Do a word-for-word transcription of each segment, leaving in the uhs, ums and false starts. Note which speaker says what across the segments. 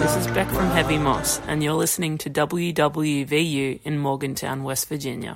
Speaker 1: this is Beck from Heavy Moss, and you're listening to W W V U in Morgantown, West Virginia.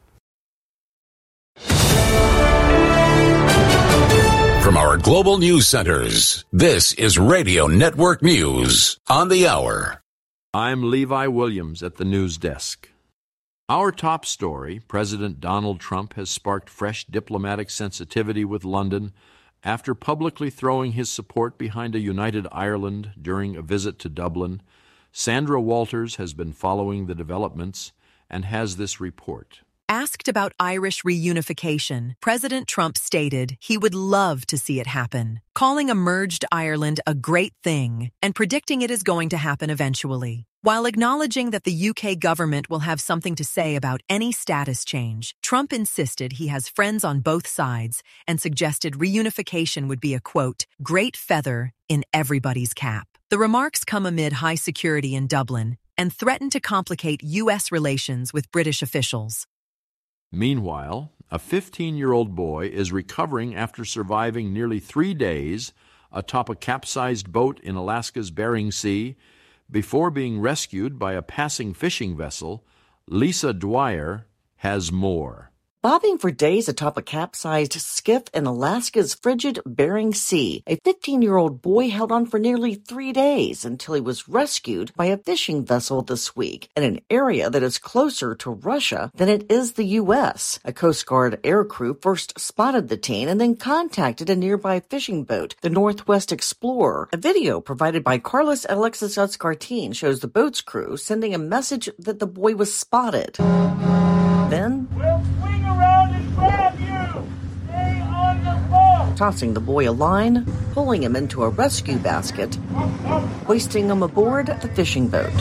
Speaker 2: From our global news centers, this is Radio Network News on the hour.
Speaker 3: I'm Levi Williams at the news desk. Our top story, President Donald Trump has sparked fresh diplomatic sensitivity with London after publicly throwing his support behind a united Ireland during a visit to Dublin. Sandra Walters has been following the developments and has this report.
Speaker 4: Asked about Irish reunification, President Trump stated he would love to see it happen, calling a merged Ireland a great thing and predicting it is going to happen eventually. While acknowledging that the U K government will have something to say about any status change, Trump insisted he has friends on both sides and suggested reunification would be a, quote, great feather in everybody's cap. The remarks come amid high security in Dublin and threaten to complicate U S relations with British officials.
Speaker 3: Meanwhile, a fifteen-year-old boy is recovering after surviving nearly three days atop a capsized boat in Alaska's Bering Sea before being rescued by a passing fishing vessel. Lisa Dwyer has more.
Speaker 5: Bobbing for days atop a capsized skiff in Alaska's frigid Bering Sea, a fifteen-year-old boy held on for nearly three days until he was rescued by a fishing vessel this week in an area that is closer to Russia than it is the U S. A Coast Guard aircrew first spotted the teen and then contacted a nearby fishing boat, the Northwest Explorer. A video provided by Carlos Alexis Utskartin shows the boat's crew sending a message that the boy was spotted. Then,
Speaker 6: we'll swing around and grab you! Stay on your boat!
Speaker 5: Tossing the boy a line, pulling him into a rescue basket, hoisting him aboard the fishing boat.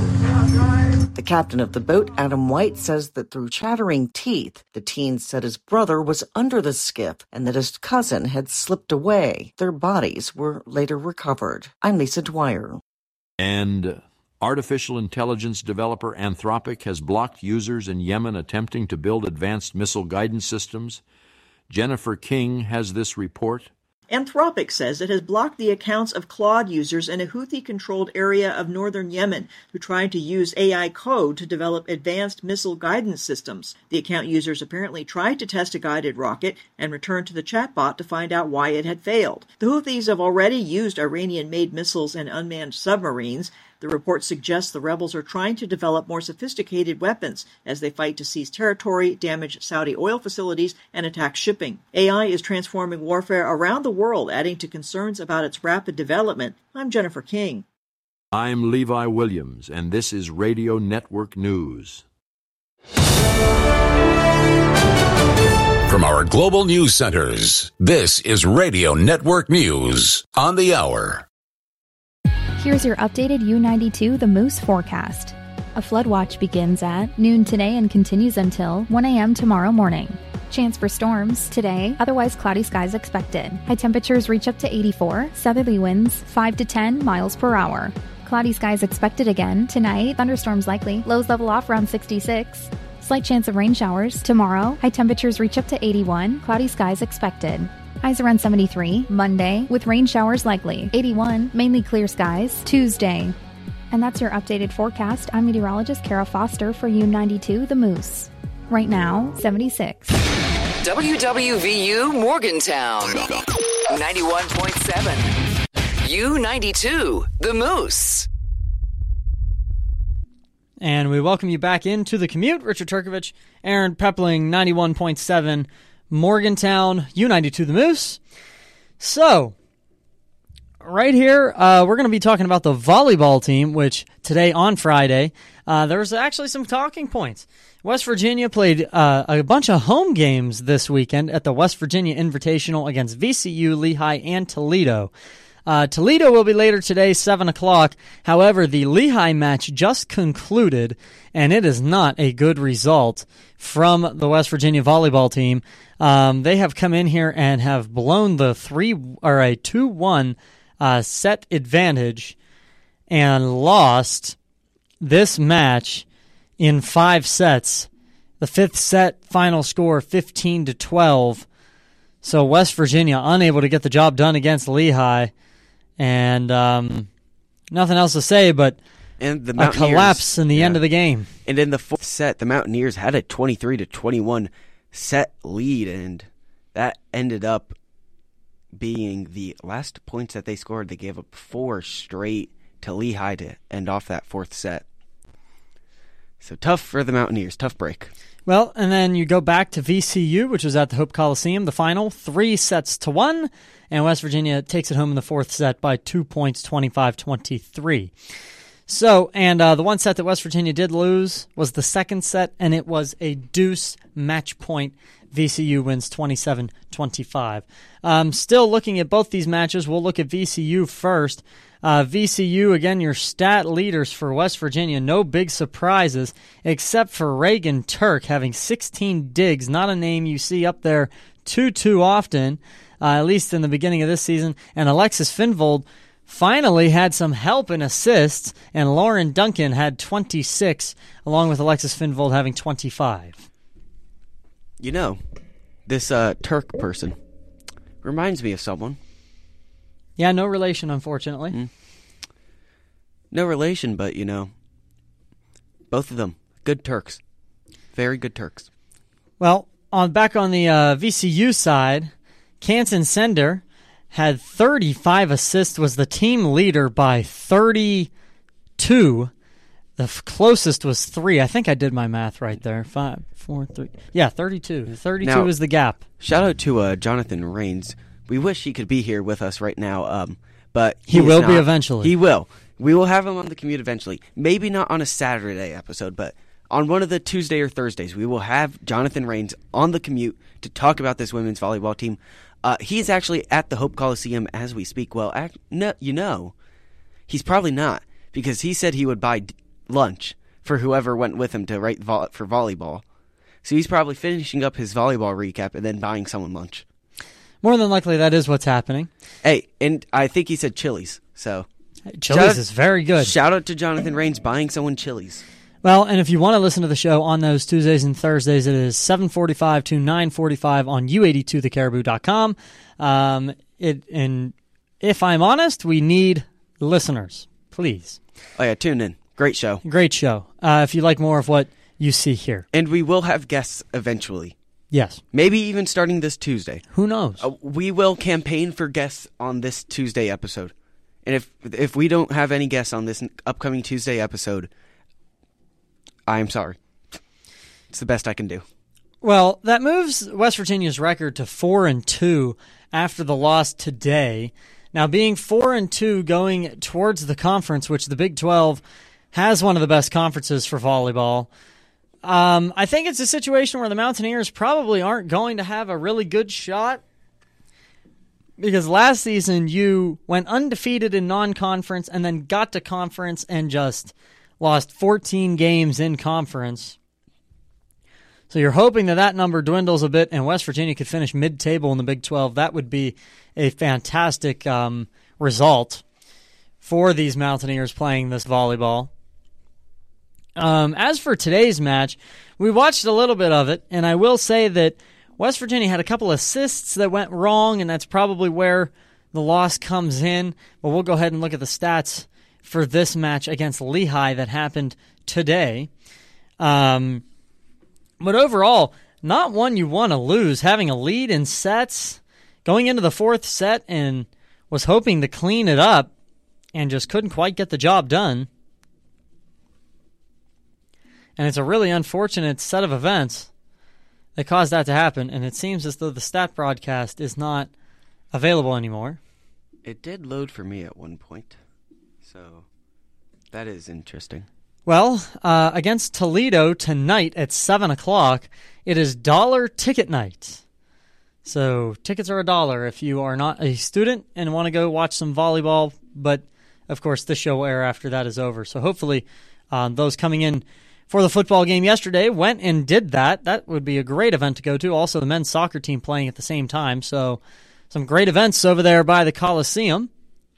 Speaker 5: The captain of the boat, Adam White, says that through chattering teeth, the teen said his brother was under the skiff and that his cousin had slipped away. Their bodies were later recovered. I'm Lisa Dwyer.
Speaker 3: And artificial intelligence developer Anthropic has blocked users in Yemen attempting to build advanced missile guidance systems. Jennifer King has this report.
Speaker 7: Anthropic says it has blocked the accounts of Claude users in a Houthi-controlled area of northern Yemen who tried to use A I code to develop advanced missile guidance systems. The account users apparently tried to test a guided rocket and returned to the chatbot to find out why it had failed. The Houthis have already used Iranian-made missiles and unmanned submarines. The report suggests the rebels are trying to develop more sophisticated weapons as they fight to seize territory, damage Saudi oil facilities, and attack shipping. A I is transforming warfare around the world, adding to concerns about its rapid development. I'm Jennifer King.
Speaker 3: I'm Levi Williams, and this is Radio Network News.
Speaker 2: From our global news centers, this is Radio Network News on the hour.
Speaker 8: Here's your updated U ninety-two The Moose forecast. A flood watch begins at noon today and continues until one a.m. tomorrow morning. Chance for storms today, otherwise cloudy skies expected. High temperatures reach up to eighty-four, southerly winds five to ten miles per hour. Cloudy skies expected again tonight, thunderstorms likely. Lows level off around sixty-six. Slight chance of rain showers tomorrow. High temperatures reach up to eighty-one, cloudy skies expected. Highs around seventy-three, Monday, with rain showers likely. eighty-one, mainly clear skies, Tuesday. And that's your updated forecast. I'm meteorologist Kara Foster for U ninety-two The Moose. Right now, seventy-six.
Speaker 9: W W V U Morgantown, ninety-one point seven. U ninety-two The Moose.
Speaker 10: And we welcome you back into the commute. Richard Turkovich, Aaron Pepling, ninety-one point seven. Morgantown, U ninety-two The Moose. So, right here, uh, we're going to be talking about the volleyball team, which today on Friday, uh, there was actually some talking points. West Virginia played uh, a bunch of home games this weekend at the West Virginia Invitational against V C U, Lehigh, and Toledo. Uh, Toledo will be later today, seven o'clock. However, the Lehigh match just concluded, and it is not a good result from the West Virginia volleyball team. Um, they have come in here and have blown the three or a two one uh, set advantage and lost this match in five sets. The fifth set final score fifteen to twelve. So West Virginia unable to get the job done against Lehigh. And um, Nothing else to say, but
Speaker 11: and the
Speaker 10: a collapse in the
Speaker 11: yeah.
Speaker 10: end of the game.
Speaker 11: And in the fourth set, the Mountaineers had a twenty-three to twenty-one set lead, and that ended up being the last points that they scored. They gave up four straight to Lehigh to end off that fourth set. So tough for the Mountaineers, tough break.
Speaker 10: Well, and then you go back to V C U, which was at the Hope Coliseum, the final, three sets to one, and West Virginia takes it home in the fourth set by two points, twenty-five twenty-three. So, and uh, the one set that West Virginia did lose was the second set, and it was a deuce match point. V C U wins twenty-seven twenty-five. Um, still looking at both these matches, we'll look at V C U first. Uh, V C U, again, your stat leaders for West Virginia. No big surprises, except for Reagan Turk having sixteen digs. Not a name you see up there too, too often, uh, at least in the beginning of this season. And Alexis Finvold finally had some help and assists, and Lauren Duncan had twenty-six, along with Alexis Finvold having twenty-five.
Speaker 11: You know, this uh, Turk person reminds me of someone.
Speaker 10: Yeah, no relation, unfortunately.
Speaker 11: Mm. No relation, but, you know, both of them, good Turks. Very good Turks.
Speaker 10: Well, on back on the uh, V C U side, Canton Sender had thirty-five assists, was the team leader by thirty-two. The f- closest was three. I think I did my math right there. Five, four, three. Yeah, thirty-two. thirty-two
Speaker 11: now,
Speaker 10: is the gap.
Speaker 11: Shout out to uh, Jonathan Rains. We wish he could be here with us right now, um, but
Speaker 10: he,
Speaker 11: he
Speaker 10: will
Speaker 11: not.
Speaker 10: be eventually.
Speaker 11: He will. We will have him on the commute eventually. Maybe not on a Saturday episode, but on one of the Tuesday or Thursdays, we will have Jonathan Rains on the commute to talk about this women's volleyball team. Uh, he's actually at the Hope Coliseum as we speak. Well, act, no, you know, he's probably not, because he said he would buy d- lunch for whoever went with him to write vo- for volleyball. So he's probably finishing up his volleyball recap and then buying someone lunch.
Speaker 10: More than likely, that is what's happening.
Speaker 11: Hey, and I think he said Chili's, so...
Speaker 10: Chili's is very good.
Speaker 11: Shout out to Jonathan Rains buying someone Chili's.
Speaker 10: Well, and if you want to listen to the show on those Tuesdays and Thursdays, it is seven forty-five to nine forty-five on U eighty-two the caribou dot com. Um, it, and if I'm honest, we need listeners. Please.
Speaker 11: Oh, yeah, tune in. Great show.
Speaker 10: Great show. Uh, if you like more of what you see here.
Speaker 11: And we will have guests eventually.
Speaker 10: Yes.
Speaker 11: Maybe even starting this Tuesday.
Speaker 10: Who knows?
Speaker 11: Uh, we will campaign for guests on this Tuesday episode. And if if we don't have any guests on this upcoming Tuesday episode, I'm sorry. It's the best I can do.
Speaker 10: Well, that moves West Virginia's record to four and two after the loss today. Now, being four and two going towards the conference, which the Big twelve has one of the best conferences for volleyball, um, I think it's a situation where the Mountaineers probably aren't going to have a really good shot. Because last season you went undefeated in non-conference and then got to conference and just lost fourteen games in conference. So you're hoping that that number dwindles a bit and West Virginia could finish mid-table in the Big twelve. That would be a fantastic um, result for these Mountaineers playing this volleyball. Um, as for today's match, we watched a little bit of it, and I will say that West Virginia had a couple assists that went wrong, and that's probably where the loss comes in. But we'll go ahead and look at the stats for this match against Lehigh that happened today. Um, but overall, not one you want to lose. Having a lead in sets, going into the fourth set, and was hoping to clean it up, and just couldn't quite get the job done. And it's a really unfortunate set of events that caused that to happen, and it seems as though the stat broadcast is not available anymore.
Speaker 11: It did load for me at one point, so that is interesting.
Speaker 10: Well, uh, against Toledo tonight at seven o'clock, it is dollar ticket night. So tickets are a dollar if you are not a student and want to go watch some volleyball, but of course this show will air after that is over. So hopefully um, those coming in for the football game yesterday went and did that. That would be a great event to go to. Also, the men's soccer team playing at the same time. So some great events over there by the Coliseum.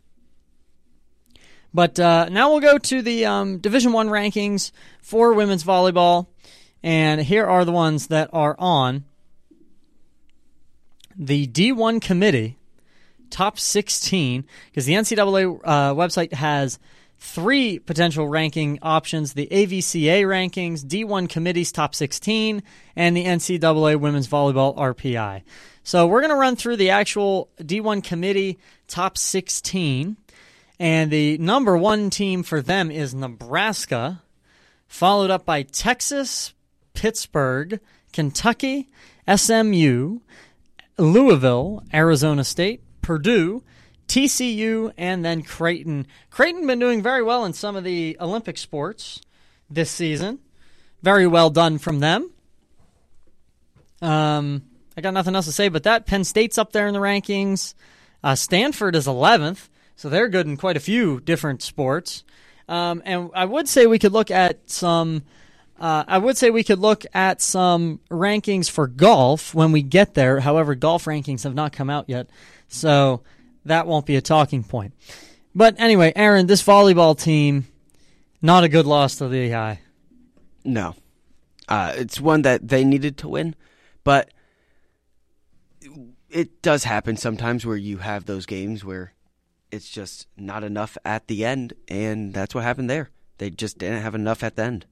Speaker 10: But uh, now we'll go to the um, Division I rankings for women's volleyball. And here are the ones that are on. The D one committee top sixteen, because the N C double A uh, website has three potential ranking options: the A V C A rankings, D one Committee's top sixteen, and the N C double A Women's Volleyball R P I. So we're going to run through the actual D one Committee top sixteen, and the number one team for them is Nebraska, followed up by Texas, Pittsburgh, Kentucky, S M U, Louisville, Arizona State, Purdue, T C U, and then Creighton. Creighton been doing very well in some of the Olympic sports this season. Very well done from them. Um, I got nothing else to say but that. Penn State's up there in the rankings. Uh, Stanford is eleventh, so they're good in quite a few different sports. Um, and I would say we could look at some... Uh, I would say we could look at some rankings for golf when we get there. However, golf rankings have not come out yet, so that won't be a talking point. But anyway, Aaron, this volleyball team, not a good loss to the A I.
Speaker 11: No. Uh, it's one that they needed to win, but it does happen sometimes where you have those games where it's just not enough at the end, and that's what happened there. They just didn't have enough at the end.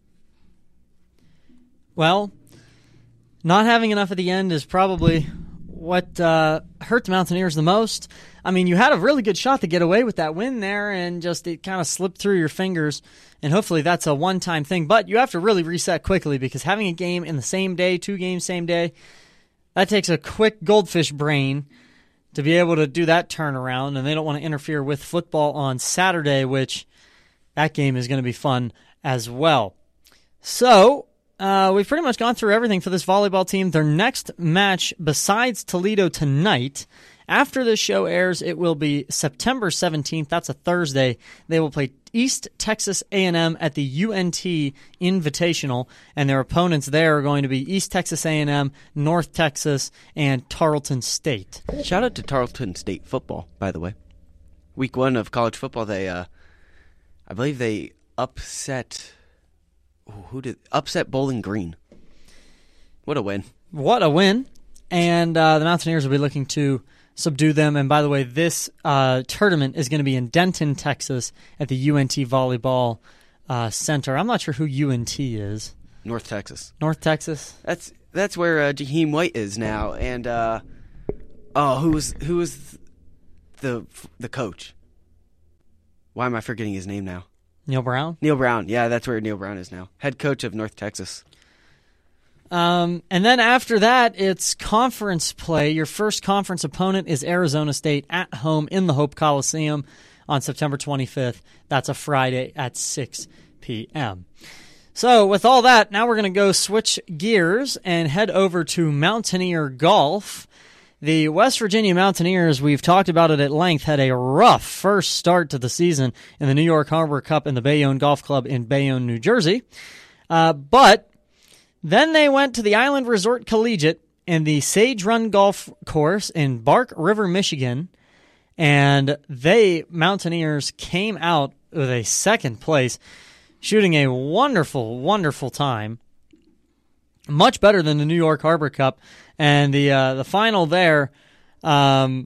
Speaker 10: Well, not having enough at the end is probably what uh, hurt the Mountaineers the most. I mean, you had a really good shot to get away with that win there, and just it kind of slipped through your fingers, and hopefully that's a one-time thing. But you have to really reset quickly, because having a game in the same day, two games same day, that takes a quick goldfish brain to be able to do that turnaround, and they don't want to interfere with football on Saturday, which that game is going to be fun as well. So... Uh, we've pretty much gone through everything for this volleyball team. Their next match, besides Toledo tonight, after this show airs, it will be September seventeenth. That's a Thursday. They will play East Texas A and M at the U N T Invitational, and their opponents there are going to be East Texas A and M, North Texas, and Tarleton State.
Speaker 11: Shout out to Tarleton State football, by the way. Week one of college football, they, uh, I believe they upset... Who did upset Bowling Green? What a win! What
Speaker 10: a win! And uh, the Mountaineers will be looking to subdue them. And by the way, this uh, tournament is going to be in Denton, Texas, at the U N T Volleyball uh, Center. I'm not sure who U N T is.
Speaker 11: North Texas.
Speaker 10: North Texas.
Speaker 11: That's that's where uh, Jaheim White is now. And uh, oh, who was who was the the coach? Why am I forgetting his name now?
Speaker 10: Neil Brown?
Speaker 11: Neil Brown. Yeah, that's where Neil Brown is now. Head coach of North Texas.
Speaker 10: Um, and then after that, it's conference play. Your first conference opponent is Arizona State at home in the Hope Coliseum on September twenty-fifth. That's a Friday at six p.m. So with all that, now we're going to go switch gears and head over to Mountaineer Golf. The West Virginia Mountaineers, we've talked about it at length, had a rough first start to the season in the New York Harbor Cup in the Bayonne Golf Club in Bayonne, New Jersey. Uh, but then they went to the Island Resort Collegiate in the Sage Run Golf Course in Bark River, Michigan, and they, Mountaineers, came out with a second place, shooting a wonderful, wonderful time. Much better than the New York Harbor Cup. And the uh, the final there um,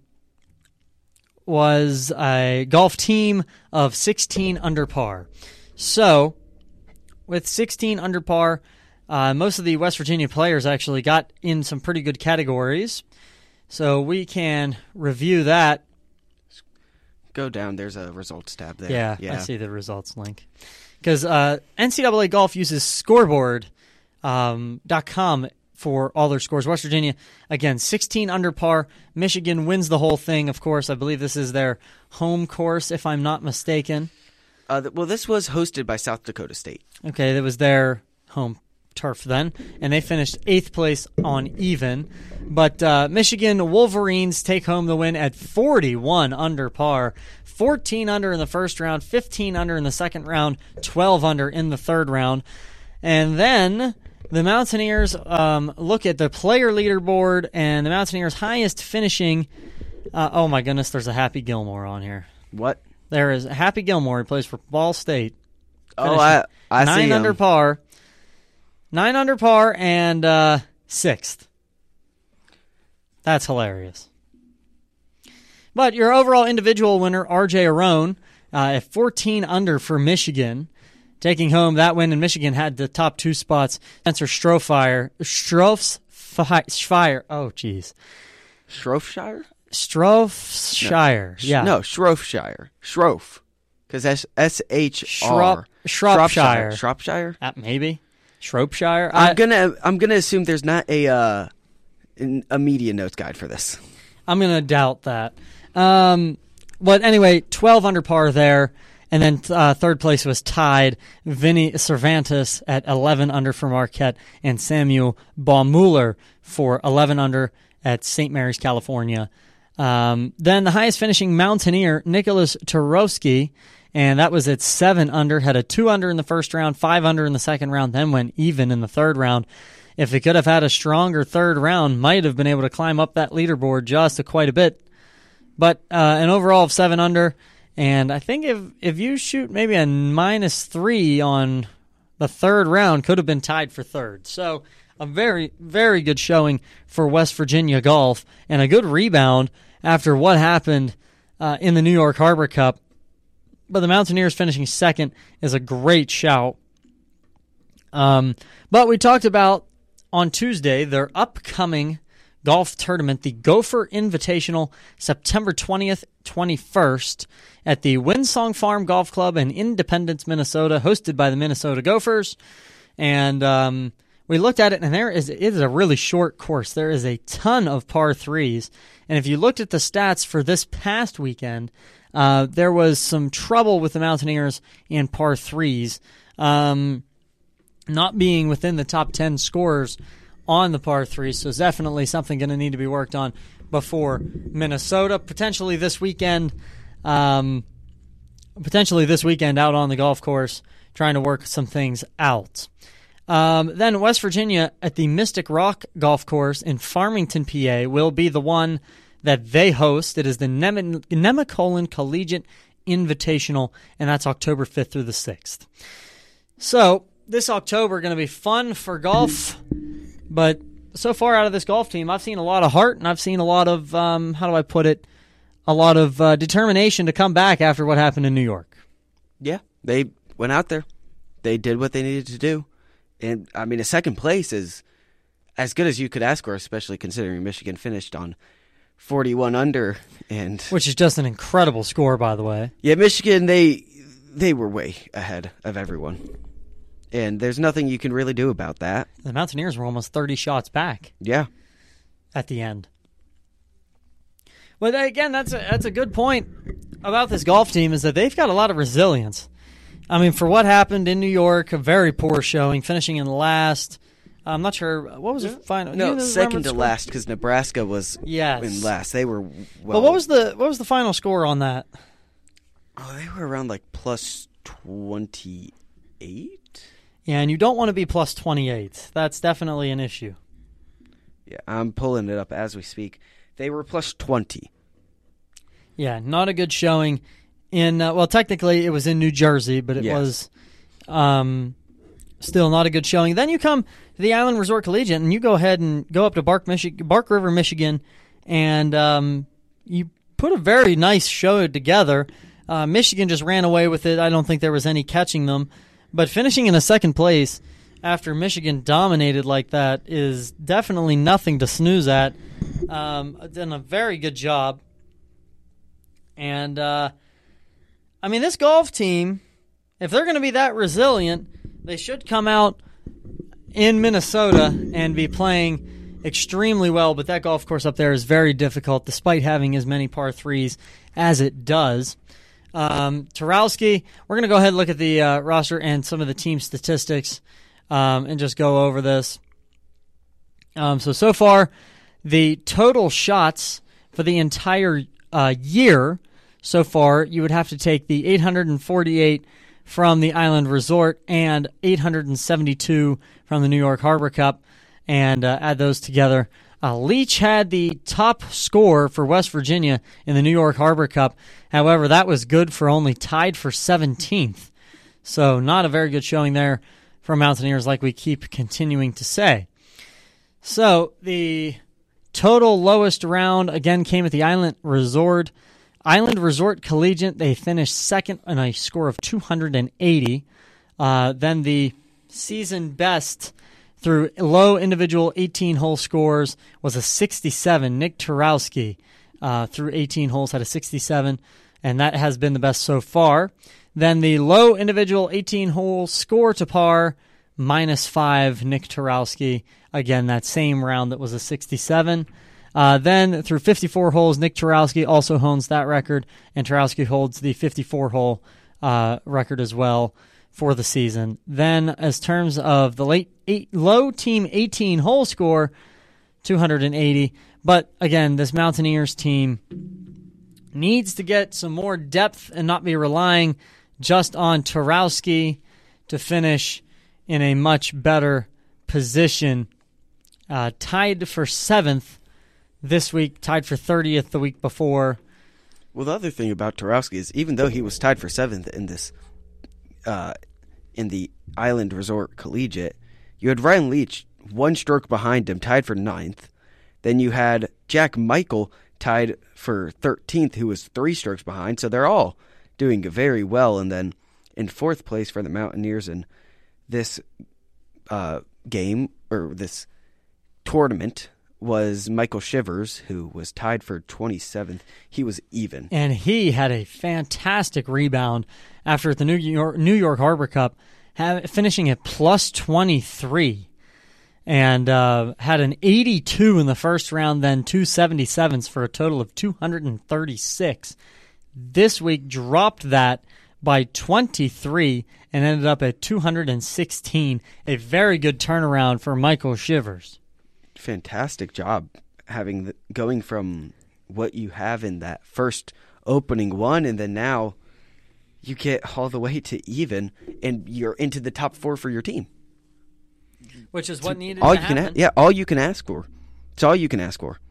Speaker 10: was a golf team of sixteen under par. So, with sixteen under par, uh, most of the West Virginia players actually got in some pretty good categories. So we can review that.
Speaker 11: Go down. There's a results tab there.
Speaker 10: Yeah, yeah. I see the results link. Because uh, N C double A Golf uses scoreboard dot com um, for all their scores. West Virginia, again, sixteen under par. Michigan wins the whole thing, of course. I believe this is their home course, if I'm not mistaken.
Speaker 11: Uh, well, this was hosted by South Dakota State.
Speaker 10: Okay, that was their home turf then, and they finished eighth place on even. But uh, Michigan Wolverines take home the win at forty-one under par, fourteen under in the first round, fifteen under in the second round, twelve under in the third round. And then the Mountaineers um, look at the player leaderboard, and the Mountaineers' highest finishing. Uh, oh my goodness, there's a Happy Gilmore on here.
Speaker 11: What?
Speaker 10: There is Happy Gilmore. He plays for Ball State.
Speaker 11: Oh, I, I
Speaker 10: nine
Speaker 11: see
Speaker 10: under
Speaker 11: him.
Speaker 10: par, nine under par, and uh, sixth. That's hilarious. But your overall individual winner, R J Arone, uh, at fourteen under for Michigan, taking home that win. And Michigan had the top two spots. Spencer Strofire, Strofire, oh jeez,
Speaker 11: Shropshire,
Speaker 10: Strofshire,
Speaker 11: no.
Speaker 10: yeah,
Speaker 11: no, Shropshire, Shrof, because that's S H R,
Speaker 10: Shropshire,
Speaker 11: Shropshire,
Speaker 10: uh, maybe Shropshire.
Speaker 11: I'm
Speaker 10: I,
Speaker 11: gonna, I'm gonna assume there's not a, uh, a media notes guide for this.
Speaker 10: I'm gonna doubt that. Um, but anyway, twelve under par there. And then uh, third place was tied Vinny Cervantes at eleven under for Marquette and Samuel Baumüller for eleven under at Saint Mary's, California. Um, then the highest finishing mountaineer, Nicholas Turowski, and that was at seven under, had a two under in the first round, five under in the second round, then went even in the third round. If they could have had a stronger third round, might have been able to climb up that leaderboard just a quite a bit. But uh, an overall of seven under. And I think if if you shoot maybe a minus three on the third round, could have been tied for third. So a very, very good showing for West Virginia golf and a good rebound after what happened uh, in the New York Harbor Cup. But the Mountaineers finishing second is a great shout. Um, but we talked about on Tuesday their upcoming golf tournament, the Gopher Invitational, September twentieth, twenty-first, at the Windsong Farm Golf Club in Independence, Minnesota, hosted by the Minnesota Gophers. And um, we looked at it, and there is it is a really short course. There is a ton of par threes. And if you looked at the stats for this past weekend, uh, there was some trouble with the Mountaineers in par threes, um, not being within the top ten scorers on the par threes, so it's definitely something going to need to be worked on before Minnesota. Potentially this weekend, um, potentially this weekend out on the golf course, trying to work some things out. Um, then West Virginia at the Mystic Rock Golf Course in Farmington, P A, will be the one that they host. It is the Nem- Nemacolin Collegiate Invitational, and that's October fifth through the sixth. So this October going to be fun for golf. But so far out of this golf team, I've seen a lot of heart, and I've seen a lot of, um, how do I put it, a lot of uh, determination to come back after what happened in New York.
Speaker 11: Yeah, they went out there. They did what they needed to do. And, I mean, a second place is as good as you could ask for, especially considering Michigan finished on forty-one under. and
Speaker 10: Which is just an incredible score, by the way.
Speaker 11: Yeah, Michigan, they they were way ahead of everyone. And there's nothing you can really do about that.
Speaker 10: The Mountaineers were almost thirty shots back.
Speaker 11: Yeah.
Speaker 10: At the end. But again, that's a, that's a good point about this golf team, is that they've got a lot of resilience. I mean, for what happened in New York, a very poor showing, finishing in last. I'm not sure. What was the final?
Speaker 11: No,
Speaker 10: you know,
Speaker 11: second to last, because Nebraska was
Speaker 10: yes.
Speaker 11: in last. They were well.
Speaker 10: But what was the what was the final score on that?
Speaker 11: Oh, they were around like plus twenty-eight.
Speaker 10: Yeah, and you don't want to be plus twenty-eight. That's definitely an issue.
Speaker 11: Yeah, I'm pulling it up as we speak. They were plus twenty.
Speaker 10: Yeah, not a good showing. In uh, well, technically it was in New Jersey, but it
Speaker 11: yes.
Speaker 10: was um, still not a good showing. Then you come to the Island Resort Collegiate, and you go ahead and go up to Bark, Michi- Bark River, Michigan, and um, you put a very nice show together. Uh, Michigan just ran away with it. I don't think there was any catching them. But finishing in a second place after Michigan dominated like that is definitely nothing to snooze at. Um, done a very good job. And, uh, I mean, this golf team, if they're going to be that resilient, they should come out in Minnesota and be playing extremely well. But that golf course up there is very difficult, despite having as many par threes as it does. Um, Turowski, we're going to go ahead and look at the uh, roster and some of the team statistics um, and just go over this. Um, so, so far, the total shots for the entire uh, year so far, you would have to take the eight hundred forty-eight from the Island Resort and eight hundred seventy-two from the New York Harbor Cup and uh, add those together. Uh, Leach had the top score for West Virginia in the New York Harbor Cup. However, that was good for only tied for seventeenth. So not a very good showing there for Mountaineers, like we keep continuing to say. So the Total lowest round, again, came at the Island Resort. Island Resort Collegiate, they finished second on a score of two hundred eighty. Uh, then the season best through low individual eighteen-hole scores was a sixty-seven. Nick Turowski uh, through eighteen holes had a sixty-seven, and that has been the best so far. Then the low individual eighteen-hole score to par, minus five, Nick Turowski. Again, that same round that was a sixty-seven. Uh, then through fifty-four holes, Nick Turowski also owns that record, and Turowski holds the fifty-four-hole uh, record as well for the season. Then, as terms of the late eight, low team eighteen-hole score, two hundred eighty. But again, this Mountaineers team needs to get some more depth and not be relying just on Turowski to finish in a much better position. Uh, tied for seventh this week, tied for thirtieth the week before.
Speaker 11: Well, the other thing about Turowski is even though he was tied for seventh in this, uh, in the Island Resort Collegiate, you had Ryan Leach one stroke behind him, tied for ninth. Then you had Jack Michael tied for thirteenth, who was three strokes behind. So they're all doing very well. And then in fourth place for the Mountaineers in this uh, game, or this tournament, was Michael Shivers, who was tied for twenty-seventh. He was even.
Speaker 10: And he had a fantastic rebound after the New York, New York Harbor Cup, have, finishing at plus twenty-three. And uh, had an eighty-two in the first round, then two seventy-sevens for a total of two hundred thirty-six. This week dropped that by twenty-three and ended up at two hundred sixteen. A very good turnaround for Michael Shivers.
Speaker 11: Fantastic job having the, going from what you have in that first opening one, and then now you get all the way to even, and you're into the top four for your team.
Speaker 10: Which is what needed
Speaker 11: all
Speaker 10: to
Speaker 11: you
Speaker 10: happen.
Speaker 11: Can a- yeah, all you can ask for. It's all you can ask for.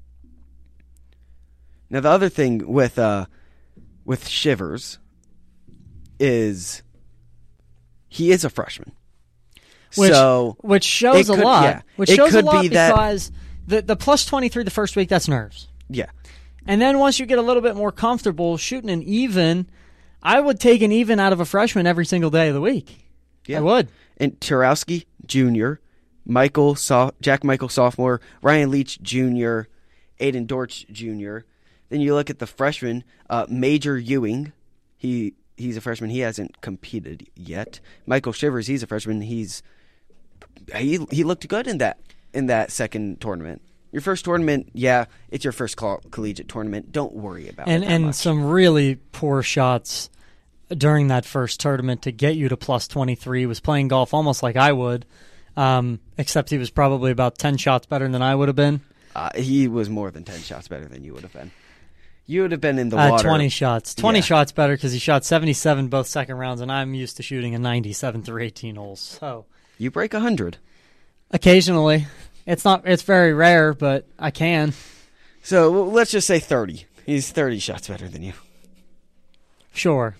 Speaker 11: Now, the other thing with uh, with Shivers is he is a freshman.
Speaker 10: Which,
Speaker 11: so
Speaker 10: which shows
Speaker 11: could,
Speaker 10: a lot.
Speaker 11: Yeah,
Speaker 10: which
Speaker 11: it
Speaker 10: shows
Speaker 11: could
Speaker 10: a lot
Speaker 11: be that,
Speaker 10: because the, the plus twenty-three the first week, that's nerves.
Speaker 11: Yeah.
Speaker 10: And then once you get a little bit more comfortable shooting an even, I would take an even out of a freshman every single day of the week.
Speaker 11: Yeah.
Speaker 10: I would.
Speaker 11: And Turowski, Junior, Michael, so- Jack Michael, sophomore, Ryan Leach, Junior, Aiden Dortch, Junior. Then you look at the freshman, uh, Major Ewing. He He's a freshman. He hasn't competed yet. Michael Shivers, he's a freshman. He's he he looked good in that in that second tournament. Your first tournament, yeah, it's your first coll- collegiate tournament. Don't worry about
Speaker 10: and,
Speaker 11: it. And
Speaker 10: and
Speaker 11: much.
Speaker 10: some really poor shots during that first tournament to get you to plus twenty-three. He was playing golf almost like I would, um, except he was probably about ten shots better than I would have been.
Speaker 11: Uh, he was more than ten shots better than you would have been. You would have been in the
Speaker 10: uh,
Speaker 11: water.
Speaker 10: twenty shots. twenty
Speaker 11: yeah.
Speaker 10: shots better because he shot seventy-seven both second rounds, and I'm used to shooting a ninety-seven through eighteen holes. So
Speaker 11: you break one hundred.
Speaker 10: Occasionally. It's not. It's very rare, but I can.
Speaker 11: So well, let's just say thirty. He's thirty shots better than you.
Speaker 10: Sure.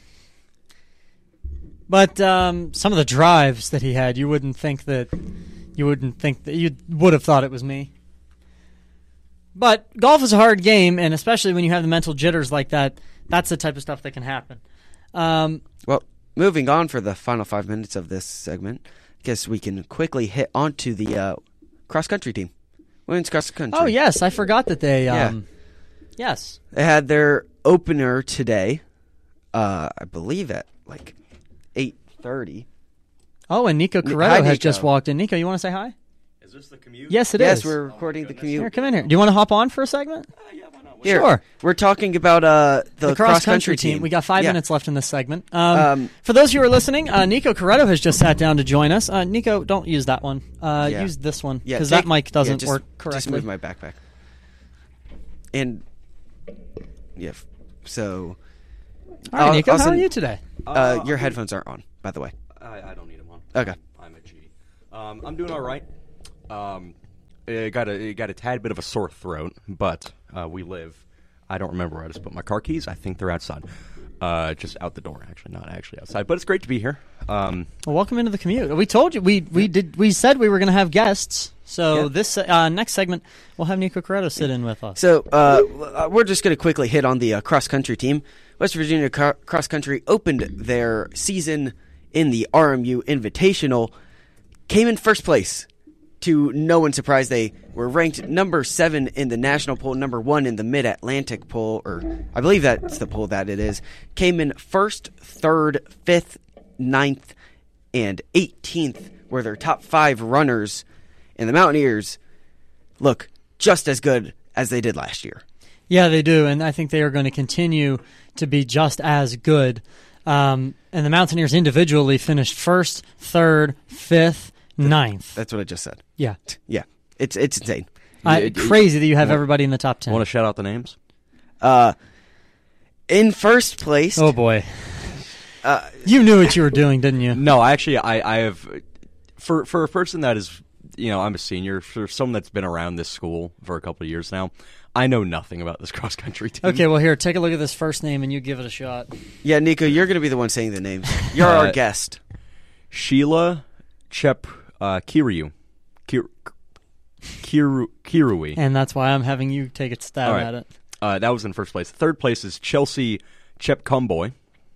Speaker 10: But um, some of the drives that he had, you wouldn't think that you wouldn't think that you would have thought it was me. But golf is a hard game, and especially when you have the mental jitters like that, that's the type of stuff that can happen. Um,
Speaker 11: well, moving on for the final five minutes of this segment, I guess we can quickly hit onto the uh, cross-country team. Women's cross-country.
Speaker 10: Oh, yes. I forgot that they... Um,
Speaker 11: yeah.
Speaker 10: Yes.
Speaker 11: They had their opener today, uh, I believe at like eight thirty.
Speaker 10: Oh, and Nico Corretto
Speaker 11: hi,
Speaker 10: has
Speaker 11: Nico.
Speaker 10: just walked in. Nico, you want to say hi?
Speaker 12: Is this the commute?
Speaker 10: Yes, it
Speaker 11: yes,
Speaker 10: is.
Speaker 11: Yes, we're recording
Speaker 12: oh,
Speaker 11: the commute.
Speaker 10: Here, come in here. Do you want to hop on for a segment?
Speaker 12: Uh, yeah, why not?
Speaker 11: Here,
Speaker 10: sure.
Speaker 11: We're talking about uh, the,
Speaker 10: the cross-country
Speaker 11: cross-country
Speaker 10: team.
Speaker 11: team.
Speaker 10: We got five
Speaker 11: yeah.
Speaker 10: minutes left in this segment. Um,
Speaker 11: Um,
Speaker 10: for those of you who are listening, uh, Nico Corretto has just sat down to join us. Uh, Nico, don't use that one. Uh,
Speaker 11: Yeah.
Speaker 10: Use this one
Speaker 11: Yeah,
Speaker 10: because
Speaker 11: take-
Speaker 10: that mic doesn't
Speaker 11: yeah, just,
Speaker 10: work correctly.
Speaker 11: Just move my backpack. And yeah, f- so.
Speaker 10: All right,
Speaker 11: I'll-
Speaker 10: Nico,
Speaker 11: I'll
Speaker 10: how
Speaker 11: send-
Speaker 10: are you today?
Speaker 11: Uh,
Speaker 12: Uh,
Speaker 11: your
Speaker 12: I'm
Speaker 11: headphones aren't on, by the way.
Speaker 12: I, I don't need them on.
Speaker 11: Okay.
Speaker 12: I'm a G. Um, I'm doing all right. Um, I got a I got a tad bit of a sore throat, but uh, we live. I don't remember where I just put my car keys. I think they're outside. Uh, just out the door, actually, not actually outside. But it's great to be here. Um,
Speaker 10: well, welcome into the commute. We told you we we did we said we were going to have guests. So
Speaker 11: yeah.
Speaker 10: this uh, next segment, we'll have Nico Corretto sit in with us.
Speaker 11: So uh, we're just going to quickly hit on the uh, cross country team. West Virginia cr- cross country opened their season in the R M U Invitational, came in first place. To no one's surprise, they were ranked number seven in the national poll, number one in the Mid-Atlantic poll, or I believe that's the poll that it is. Came in first, third, fifth, ninth, and eighteenth were their top five runners, and the Mountaineers look just as good as they did last year.
Speaker 10: Yeah, they do, and I think they are going to continue to be just as good. Um, and the Mountaineers individually finished first, third, fifth, ninth.
Speaker 11: That's what I just said.
Speaker 10: Yeah.
Speaker 11: Yeah. It's it's insane.
Speaker 10: Uh,
Speaker 12: it, it,
Speaker 10: crazy that you have
Speaker 12: want,
Speaker 10: everybody in the top ten.
Speaker 12: Want to shout out the names?
Speaker 11: Uh, in first place.
Speaker 10: Oh, boy.
Speaker 11: Uh,
Speaker 10: you knew what you were doing, didn't you?
Speaker 12: No, actually, I, I have... For, for a person that is... You know, I'm a senior. For someone that's been around this school for a couple of years now, I know nothing about this cross-country team.
Speaker 10: Okay, well, here, take a look at this first name and you give it a shot.
Speaker 11: Yeah, Nico, you're going to be the one saying the names. You're
Speaker 12: uh,
Speaker 11: our guest.
Speaker 12: Sheila Chep uh, Kiryu. Kir- Kiru- Kirui.
Speaker 10: And that's why I'm having you take a stab
Speaker 12: right.
Speaker 10: at it.
Speaker 12: Uh, that was in first place. Third place is Chelsea Chepcomboy.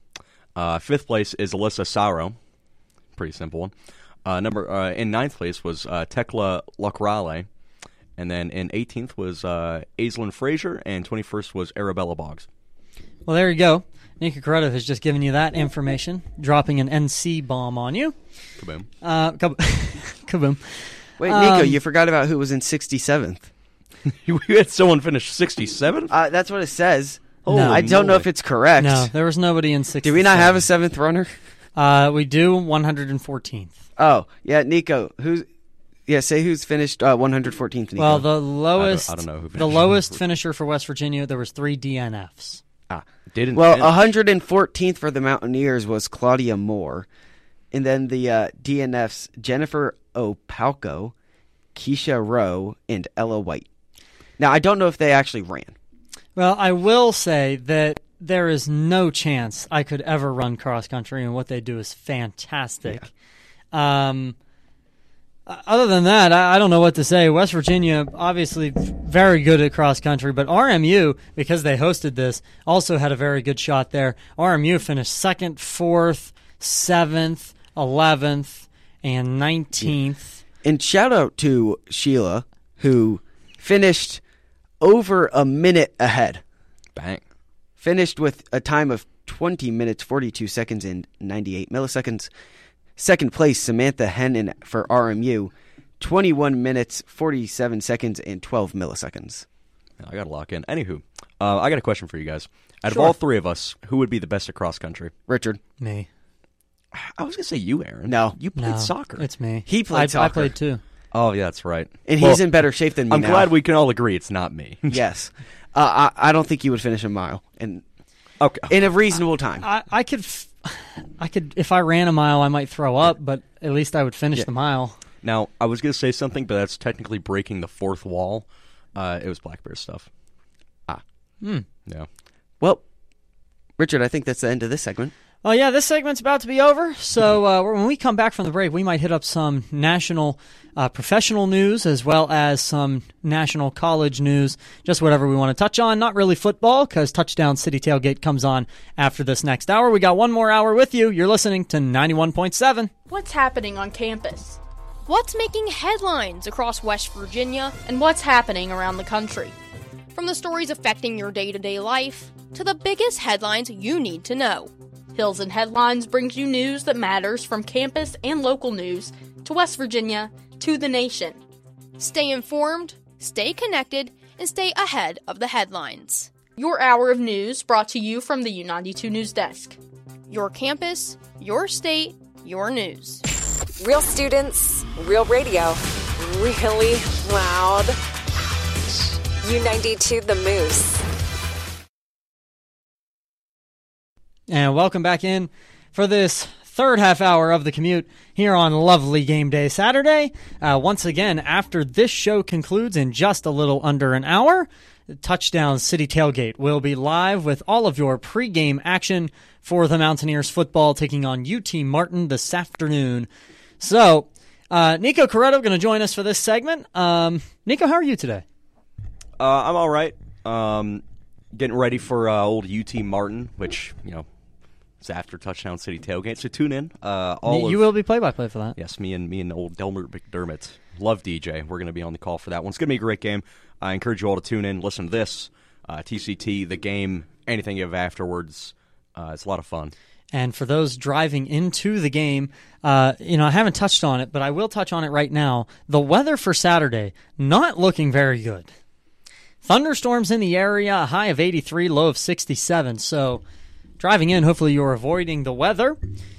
Speaker 12: Uh, fifth place is Alyssa Saro. Pretty simple one. Uh, number uh, in ninth place was uh, Tekla Locrale. And then in eighteenth was uh, Aislinn Frazier, and twenty-first was Arabella Boggs.
Speaker 10: Well, there you go. Nico Corretto has just given you that information, dropping an N C bomb on you.
Speaker 12: Kaboom.
Speaker 10: Uh, kab- kaboom.
Speaker 11: Wait, Nico,
Speaker 10: um,
Speaker 11: you forgot about who was in sixty-seventh.
Speaker 12: You had someone finish sixty-seventh?
Speaker 11: Uh, that's what it says.
Speaker 10: No.
Speaker 11: I don't know if it's correct.
Speaker 10: No, there was nobody in sixty-seven.
Speaker 11: Do we not have a seventh runner?
Speaker 10: Uh, we do, one hundred fourteenth.
Speaker 11: Oh, yeah, Nico, who's... Yeah, say who's finished uh, one hundred fourteenth, Nico.
Speaker 10: Well, the lowest
Speaker 12: I don't, I don't know who
Speaker 10: the lowest finisher for West Virginia, there was three D N Fs.
Speaker 11: Ah,
Speaker 12: didn't
Speaker 11: well,
Speaker 12: finish.
Speaker 11: one hundred fourteenth for the Mountaineers was Claudia Moore. And then the uh, D N Fs, Jennifer Opalco, Keisha Rowe, and Ella White. Now, I don't know if they actually ran.
Speaker 10: Well, I will say that there is no chance I could ever run cross-country, and what they do is fantastic. Yeah. Um... Other than that, I don't know what to say. West Virginia, obviously very good at cross-country, but R M U, because they hosted this, also had a very good shot there. R M U finished second, fourth, seventh, eleventh, and nineteenth.
Speaker 11: And shout out to Sheila, who finished over a minute ahead.
Speaker 12: Bang.
Speaker 11: Finished with a time of twenty minutes, forty-two seconds, and ninety-eight milliseconds. Second place, Samantha Hennon for R M U, twenty-one minutes, forty-seven seconds, and twelve milliseconds.
Speaker 12: I got to lock in. Anywho, uh, I got a question for you guys. Out
Speaker 11: Sure.
Speaker 12: of all three of us, who would be the best at cross-country?
Speaker 11: Richard.
Speaker 10: Me.
Speaker 12: I was going to say you, Aaron.
Speaker 11: No.
Speaker 12: You played
Speaker 10: No,
Speaker 12: soccer.
Speaker 10: It's me.
Speaker 11: He played
Speaker 10: I,
Speaker 11: soccer.
Speaker 10: I played too.
Speaker 12: Oh, yeah, that's right.
Speaker 11: And
Speaker 12: Well,
Speaker 11: he's in better shape than me
Speaker 12: I'm
Speaker 11: now.
Speaker 12: glad we can all agree it's not me.
Speaker 11: Yes. Uh, I, I don't think you would finish a mile in,
Speaker 12: okay.
Speaker 11: in a reasonable time.
Speaker 10: I, I could, f- I could. If I ran a mile, I might throw up, but at least I would finish
Speaker 12: Yeah.
Speaker 10: the mile.
Speaker 12: Now, I was going to say something, but that's technically breaking the fourth wall. Uh, it was Black Bear stuff.
Speaker 11: Ah.
Speaker 10: Hmm.
Speaker 12: Yeah.
Speaker 11: Well, Richard, I think that's the end of this segment.
Speaker 10: Well, yeah, this segment's about to be over, so uh, when we come back from the break, we might hit up some national uh, professional news as well as some national college news, just whatever we want to touch on. Not really football, because Touchdown City Tailgate comes on after this next hour. We got one more hour with you. You're listening to ninety-one point seven.
Speaker 13: What's happening on campus? What's making headlines across West Virginia? And what's happening around the country? From the stories affecting your day-to-day life to the biggest headlines you need to know. Hills and Headlines brings you news that matters from campus and local news to West Virginia to the nation. Stay informed, stay connected, and stay ahead of the headlines. Your hour of news brought to you from the U ninety-two News Desk. Your campus, your state, your news.
Speaker 14: Real students, real radio, really loud. U ninety-two The Moose.
Speaker 10: And welcome back in for this third half hour of the commute here on lovely game day Saturday. Uh, once again, after this show concludes in just a little under an hour, Touchdown City Tailgate will be live with all of your pregame action for the Mountaineers football taking on U T Martin this afternoon. So, uh, Nico Corretto going to join us for this segment. Um, Nico, how are you today?
Speaker 12: Uh, I'm all right. Um, getting ready for uh, old U T Martin, which, you know, it's after Touchdown City Tailgate. So tune in. Uh, all
Speaker 10: you
Speaker 12: of,
Speaker 10: will be play-by-play for that.
Speaker 12: Yes, me and me and old Delmer McDermott. Love D J. We're going to be on the call for that one. It's going to be a great game. I encourage you all to tune in, listen to this, uh, T C T, the game, anything you have afterwards. Uh, it's a lot of fun.
Speaker 10: And for those driving into the game, uh, you know, I haven't touched on it, but I will touch on it right now. The weather for Saturday, not looking very good. Thunderstorms in the area, a high of eighty-three, low of sixty-seven. So driving in, hopefully you're avoiding the weather.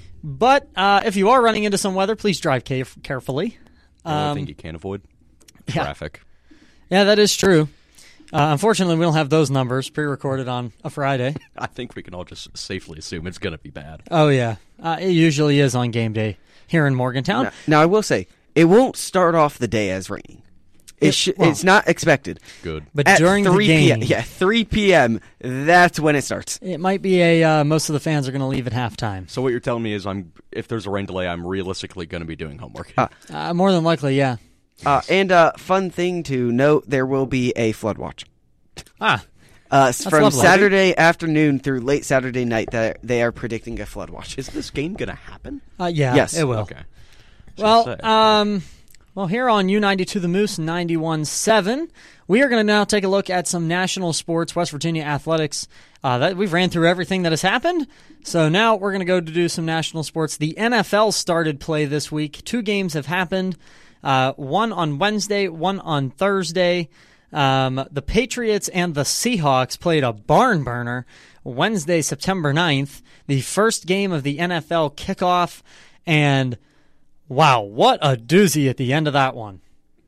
Speaker 10: But uh, if you are running into some weather, please drive ca- carefully.
Speaker 12: The only
Speaker 10: Um,
Speaker 12: thing you can't avoid,
Speaker 10: yeah.
Speaker 12: traffic.
Speaker 10: Yeah, that is true. Uh, unfortunately, we don't have those numbers pre-recorded on a Friday.
Speaker 12: I think we can all just safely assume it's going to be bad.
Speaker 10: Oh, yeah. Uh, it usually is on game day here in Morgantown.
Speaker 11: Now, now, I will say, it won't start off the day as raining. It
Speaker 10: It
Speaker 11: sh-
Speaker 10: won't.
Speaker 11: It's not expected.
Speaker 12: Good.
Speaker 10: But
Speaker 11: At
Speaker 10: during the
Speaker 11: three
Speaker 10: game,
Speaker 11: p.m. Yeah, three p.m., that's when it starts.
Speaker 10: it might be a uh, most of the fans are going to leave at halftime.
Speaker 12: So what you're telling me is, I'm if there's a rain delay, I'm realistically going to be doing homework.
Speaker 11: Uh,
Speaker 10: Uh, more than likely, yeah.
Speaker 11: Uh, and uh, fun thing to note, there will be a flood watch.
Speaker 10: Ah,
Speaker 11: Uh, s- from
Speaker 10: lovely.
Speaker 11: Saturday afternoon through late Saturday night, that they are predicting a flood watch.
Speaker 12: Is this game going to happen?
Speaker 10: uh, yeah,
Speaker 11: Yes.
Speaker 10: it will.
Speaker 12: Okay.
Speaker 10: Well,
Speaker 12: Just say.
Speaker 10: um, well, here on U ninety-two The Moose ninety-one point seven, we are going to now take a look at some national sports, West Virginia athletics. Uh, that we've ran through everything that has happened, so now we're going to go to do some national sports. The N F L started play this week. Two games have happened. Uh, one on Wednesday, one on Thursday. Um, the Patriots and the Seahawks played a barn burner Wednesday, September ninth, the first game of the N F L kickoff, and wow, what a doozy at the end of that one.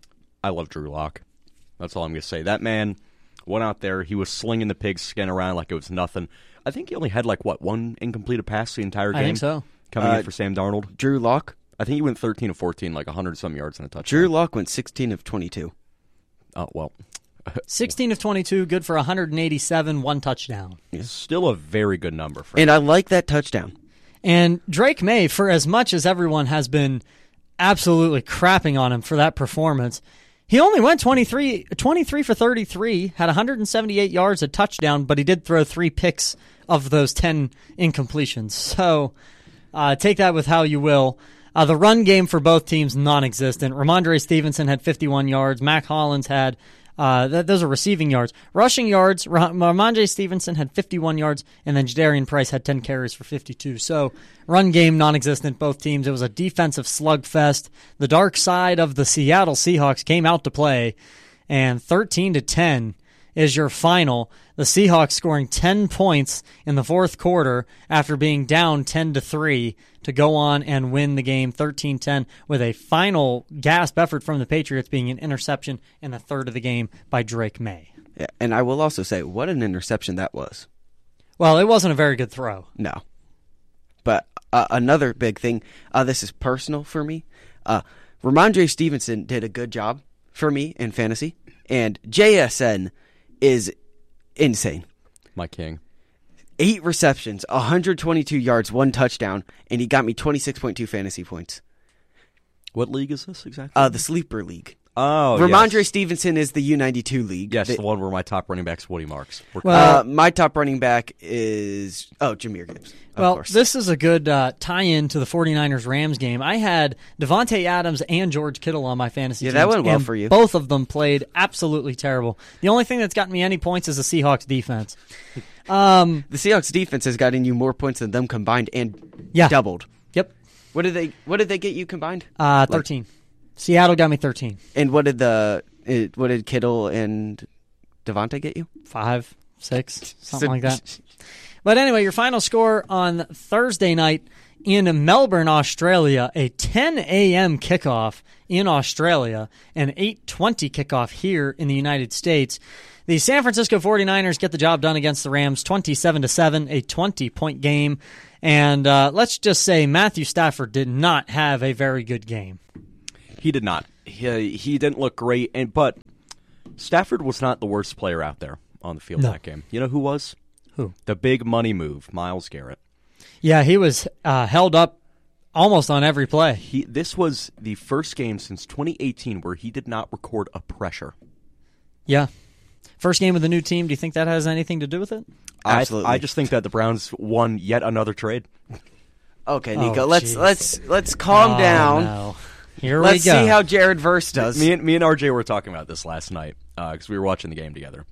Speaker 12: I love Drew Lock. That's all I'm going to say. That man went out there. He was slinging the pigskin around like it was nothing. I think he only had, like, what, one incompleted pass the entire game?
Speaker 10: I think so.
Speaker 12: Coming
Speaker 11: Uh,
Speaker 12: in for Sam Darnold.
Speaker 11: Drew Lock?
Speaker 12: I think he went thirteen of fourteen, like one hundred some yards and a touchdown.
Speaker 11: Drew Lock went sixteen of twenty-two.
Speaker 12: Oh, well.
Speaker 10: sixteen of twenty-two, good for one hundred eighty-seven, one touchdown.
Speaker 12: Still a very good number for him.
Speaker 11: And I like that touchdown.
Speaker 10: And Drake May, for as much as everyone has been absolutely crapping on him for that performance, he only went twenty-three, twenty-three for thirty-three, had one hundred seventy-eight yards, a touchdown, but he did throw three picks of those ten incompletions. So uh, take that with how you will. Uh, the run game for both teams, non-existent. Ramondre Stevenson had fifty-one yards. Mac Hollins had, uh, th- those are receiving yards. Rushing yards, Ra- Ramondre Stevenson had fifty-one yards, and then Jadarian Price had ten carries for fifty-two. So run game, non-existent, both teams. It was a defensive slugfest. The dark side of the Seattle Seahawks came out to play, and thirteen to ten is your final. The Seahawks scoring ten points in the fourth quarter after being down ten to three to go on and win the game thirteen ten with a final gasp effort from the Patriots being an interception in the third of the game by Drake May.
Speaker 11: Yeah, and I will also say, what an interception that was.
Speaker 10: Well, it wasn't a very good throw.
Speaker 11: No. But uh, another big thing, uh, this is personal for me. Uh, Ramondre Stevenson did a good job for me in fantasy, and J S N is insane.
Speaker 12: My king.
Speaker 11: Eight receptions, one hundred twenty-two yards, one touchdown, and he got me twenty-six point two fantasy points.
Speaker 12: What league is this exactly?
Speaker 11: Uh, the Sleeper League.
Speaker 12: Oh,
Speaker 11: Ramondre
Speaker 12: yes.
Speaker 11: Stevenson is the U ninety-two league.
Speaker 12: Yes,
Speaker 11: the,
Speaker 12: the one where my top running back's Woody Marks. We're
Speaker 10: Well,
Speaker 11: uh, my top running back is, oh, Jahmyr Gibbs. Of
Speaker 10: well,
Speaker 11: course.
Speaker 10: this is a good uh, tie-in to the 49ers-Rams game. I had Devontae Adams and George Kittle on my fantasy
Speaker 11: Yeah,
Speaker 10: teams,
Speaker 11: that went well
Speaker 10: and
Speaker 11: for you.
Speaker 10: Both of them played absolutely terrible. The only thing that's gotten me any points is the Seahawks defense. Um,
Speaker 11: the Seahawks defense has gotten you more points than them combined and
Speaker 10: Yeah.
Speaker 11: doubled.
Speaker 10: Yep.
Speaker 11: What did they What did they get you combined?
Speaker 10: Uh, thirteen. Like, Seattle got me thirteen.
Speaker 11: And what did the it, what did Kittle and Devontae get you?
Speaker 10: Five, six, something like that. But anyway, your final score on Thursday night in Melbourne, Australia, a ten a.m. kickoff in Australia, an eight twenty kickoff here in the United States. The San Francisco 49ers get the job done against the Rams, twenty-seven to seven, a twenty-point game. And uh, let's just say Matthew Stafford did not have a very good game.
Speaker 12: He did not. He, he didn't look great, and but Stafford was not the worst player out there on the field
Speaker 10: No.
Speaker 12: that game. You know who was?
Speaker 10: Who?
Speaker 12: The big money move, Myles Garrett.
Speaker 10: Yeah, he was uh, held up almost on every play.
Speaker 12: He. This was the first game since twenty eighteen where he did not record a pressure.
Speaker 10: Yeah. First game with the new team. Do you think that has anything to do with it?
Speaker 11: Absolutely.
Speaker 12: I, I just think that the Browns won yet another trade.
Speaker 11: Okay, Nico,
Speaker 10: Oh,
Speaker 11: let's
Speaker 10: geez.
Speaker 11: let's let's calm
Speaker 10: Oh,
Speaker 11: down.
Speaker 10: no. Here
Speaker 11: Let's
Speaker 10: we go.
Speaker 11: see how Jared Verse does.
Speaker 12: Me and me and R J were talking about this last night because we were watching the game together.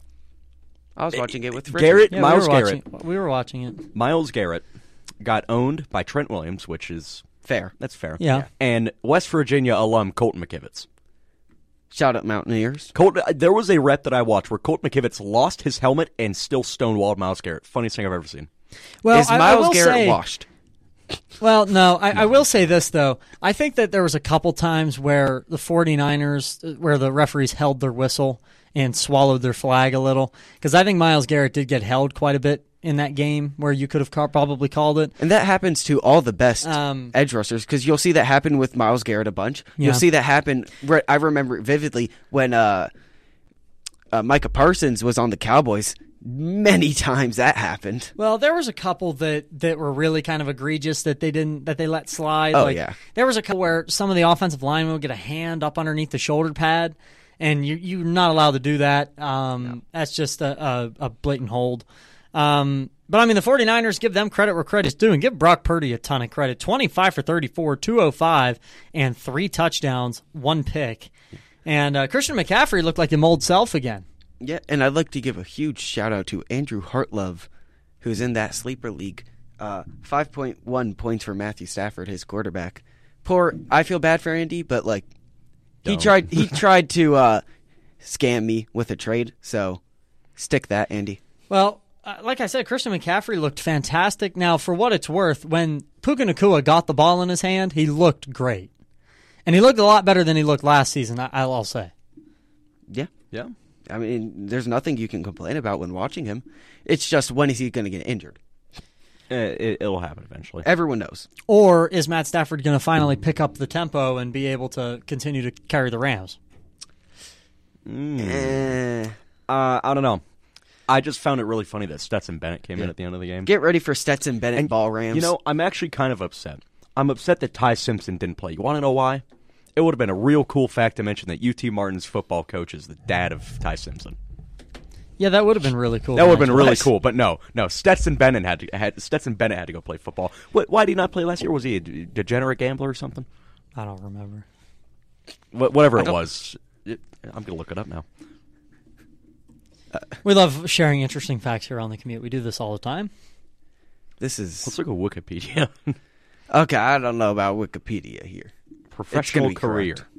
Speaker 11: I was watching it with Richard.
Speaker 12: Garrett,
Speaker 10: Yeah,
Speaker 12: Myles
Speaker 10: we were
Speaker 12: Garrett.
Speaker 10: watching, we were watching it.
Speaker 12: Myles Garrett got owned by Trent Williams, which is
Speaker 11: Fair.
Speaker 12: That's fair.
Speaker 10: Yeah.
Speaker 12: And West Virginia alum Colton McKivitz.
Speaker 11: Shout out Mountaineers.
Speaker 12: Colt, there was a rep that I watched where Colton McKivitz lost his helmet and still stonewalled Myles Garrett. Funniest thing I've ever seen.
Speaker 10: Well,
Speaker 11: Is
Speaker 10: I, I
Speaker 11: Myles
Speaker 10: will
Speaker 11: Garrett
Speaker 10: say,
Speaker 11: washed?
Speaker 10: Well, no, I, I will say this, though. I think that there was a couple times where the 49ers, where the referees held their whistle and swallowed their flag a little. Because I think Myles Garrett did get held quite a bit in that game where you could have ca- probably called it.
Speaker 11: And that happens to all the best
Speaker 10: Um,
Speaker 11: edge rushers because you'll see that happen with Myles Garrett a bunch.
Speaker 10: Yeah.
Speaker 11: You'll see that happen. re- I remember it vividly when uh, uh, Micah Parsons was on the Cowboys. Many times that happened.
Speaker 10: Well, there was a couple that, that were really kind of egregious that they didn't that they let slide.
Speaker 11: Oh,
Speaker 10: like,
Speaker 11: yeah.
Speaker 10: There was a couple where some of the offensive linemen would get a hand up underneath the shoulder pad, and you you're not allowed to do that. Um, no. That's just a, a, a blatant hold. Um, but I mean, the 49ers, give them credit where credit's due, and give Brock Purdy a ton of credit. twenty-five for thirty-four, two oh five, and three touchdowns, one pick. And uh, Christian McCaffrey looked like his old self again.
Speaker 11: Yeah, and I'd like to give a huge shout out to Andrew Hartlove, who's in that sleeper league. Uh, five point one points for Matthew Stafford, his quarterback. Poor, I feel bad for Andy, but like he
Speaker 12: Don't.
Speaker 11: tried he tried to uh, scam me with a trade, so stick that, Andy.
Speaker 10: Well, uh, like I said, Christian McCaffrey looked fantastic. Now, for what it's worth, when Puka Nacua got the ball in his hand, he looked great. And he looked a lot better than he looked last season, I- I'll say.
Speaker 11: Yeah.
Speaker 12: Yeah.
Speaker 11: I mean, there's nothing you can complain about when watching him. It's just, when is he going to get injured?
Speaker 12: Uh, it, it'll happen eventually.
Speaker 11: Everyone knows.
Speaker 10: Or is Matt Stafford going to finally pick up the tempo and be able to continue to carry the Rams?
Speaker 12: Mm.
Speaker 11: Eh.
Speaker 12: Uh, I don't know. I just found it really funny that Stetson Bennett came
Speaker 11: Yeah.
Speaker 12: in at the end of the game.
Speaker 11: Get ready for Stetson Bennett
Speaker 12: And,
Speaker 11: ball Rams.
Speaker 12: You know, I'm actually kind of upset. I'm upset that Ty Simpson didn't play. You want to know why? It would have been a real cool fact to mention that U T Martin's football coach is the dad of Ty Simpson.
Speaker 10: Yeah, that would have been really cool.
Speaker 12: That would have been really
Speaker 10: Nice.
Speaker 12: cool, but no, no. Stetson Bennett had to had Stetson Bennett had to go play football. What, why did he not play last year? Was he a d- degenerate gambler or something?
Speaker 10: I don't remember.
Speaker 12: Wh- whatever
Speaker 11: I
Speaker 12: it
Speaker 11: don't-
Speaker 12: was, it, I'm gonna look it up now.
Speaker 10: We love sharing interesting facts here on the commute. We do this all the time.
Speaker 11: This is
Speaker 12: Let's look at Wikipedia.
Speaker 11: okay. I don't know about Wikipedia here.
Speaker 12: Professional
Speaker 11: be
Speaker 12: career.
Speaker 11: correct.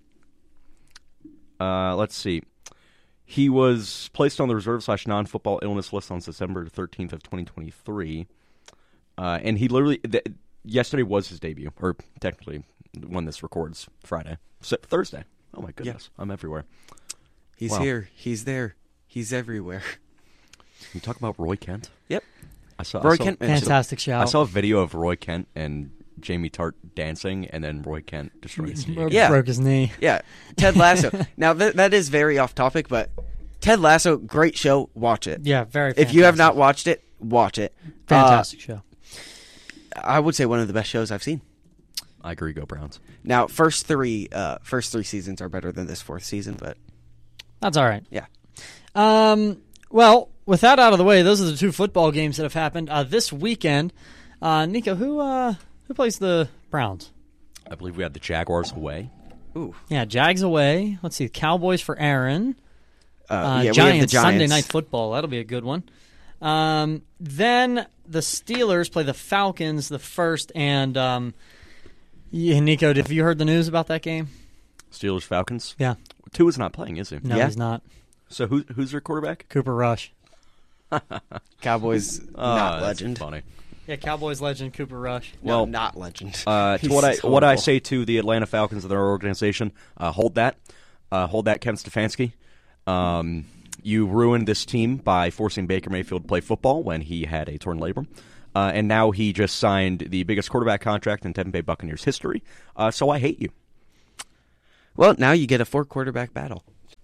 Speaker 12: Uh, let's see. He was placed on the reserve slash non football illness list on December thirteenth of twenty twenty three, uh, and he literally th- yesterday was his debut, or technically when this records Friday, so, Thursday. Oh my goodness, I'm everywhere.
Speaker 11: He's
Speaker 12: Wow.
Speaker 11: here. He's there. He's everywhere.
Speaker 12: Can you talk about Roy Kent?
Speaker 11: Yep.
Speaker 12: I saw
Speaker 11: Roy
Speaker 12: I saw,
Speaker 11: Kent,
Speaker 10: Fantastic shout.
Speaker 12: I saw a video of Roy Kent and Jamie Tart dancing, and then Roy Kent destroyed his knee.
Speaker 11: Yeah.
Speaker 10: Broke his knee.
Speaker 11: Yeah, Ted Lasso. Now th- that is very off topic, but Ted Lasso, great show. Watch it.
Speaker 10: Yeah, very
Speaker 11: If you have
Speaker 10: fantastic.
Speaker 11: not watched it, watch it.
Speaker 10: Fantastic show.
Speaker 11: Uh, I would say one of the best shows I've seen.
Speaker 12: I agree. Go Browns.
Speaker 11: Now, first three, uh, first three seasons are better than this fourth season, but
Speaker 10: That's all right.
Speaker 11: yeah.
Speaker 10: Um, well, with that out of the way, those are the two football games that have happened uh, this weekend. Uh, Nico, who uh, who plays the Browns?
Speaker 12: I believe we had the Jaguars away.
Speaker 11: Ooh.
Speaker 10: Yeah, Jags away. Let's see, Cowboys for Aaron.
Speaker 11: Uh,
Speaker 10: Uh,
Speaker 11: yeah, we have the
Speaker 10: Giants,
Speaker 11: Giants.
Speaker 10: Sunday Night Football. That'll be a good one. Um, then the Steelers play the Falcons the first. And um, yeah, Nico, have you heard the news about that game?
Speaker 12: Steelers Falcons.
Speaker 10: Yeah.
Speaker 12: Two is not playing, is he?
Speaker 10: No,
Speaker 11: Yeah.
Speaker 10: he's not.
Speaker 12: So who who's their quarterback?
Speaker 10: Cooper Rush.
Speaker 11: Cowboys,
Speaker 12: Oh,
Speaker 11: not
Speaker 12: that's
Speaker 11: legend.
Speaker 12: Funny.
Speaker 10: Yeah, Cowboys legend Cooper Rush.
Speaker 11: No,
Speaker 12: Well,
Speaker 11: not legend.
Speaker 12: Uh, to
Speaker 11: He's
Speaker 12: what I what I
Speaker 11: horrible.
Speaker 12: say to the Atlanta Falcons and their organization, uh, hold that, uh, hold that, Kevin Stefanski. Um, you ruined this team by forcing Baker Mayfield to play football when he had a torn labrum, uh, and now he just signed the biggest quarterback contract in Tampa Bay Buccaneers history. Uh, so I hate you.
Speaker 11: Well, now you get a four quarterback battle.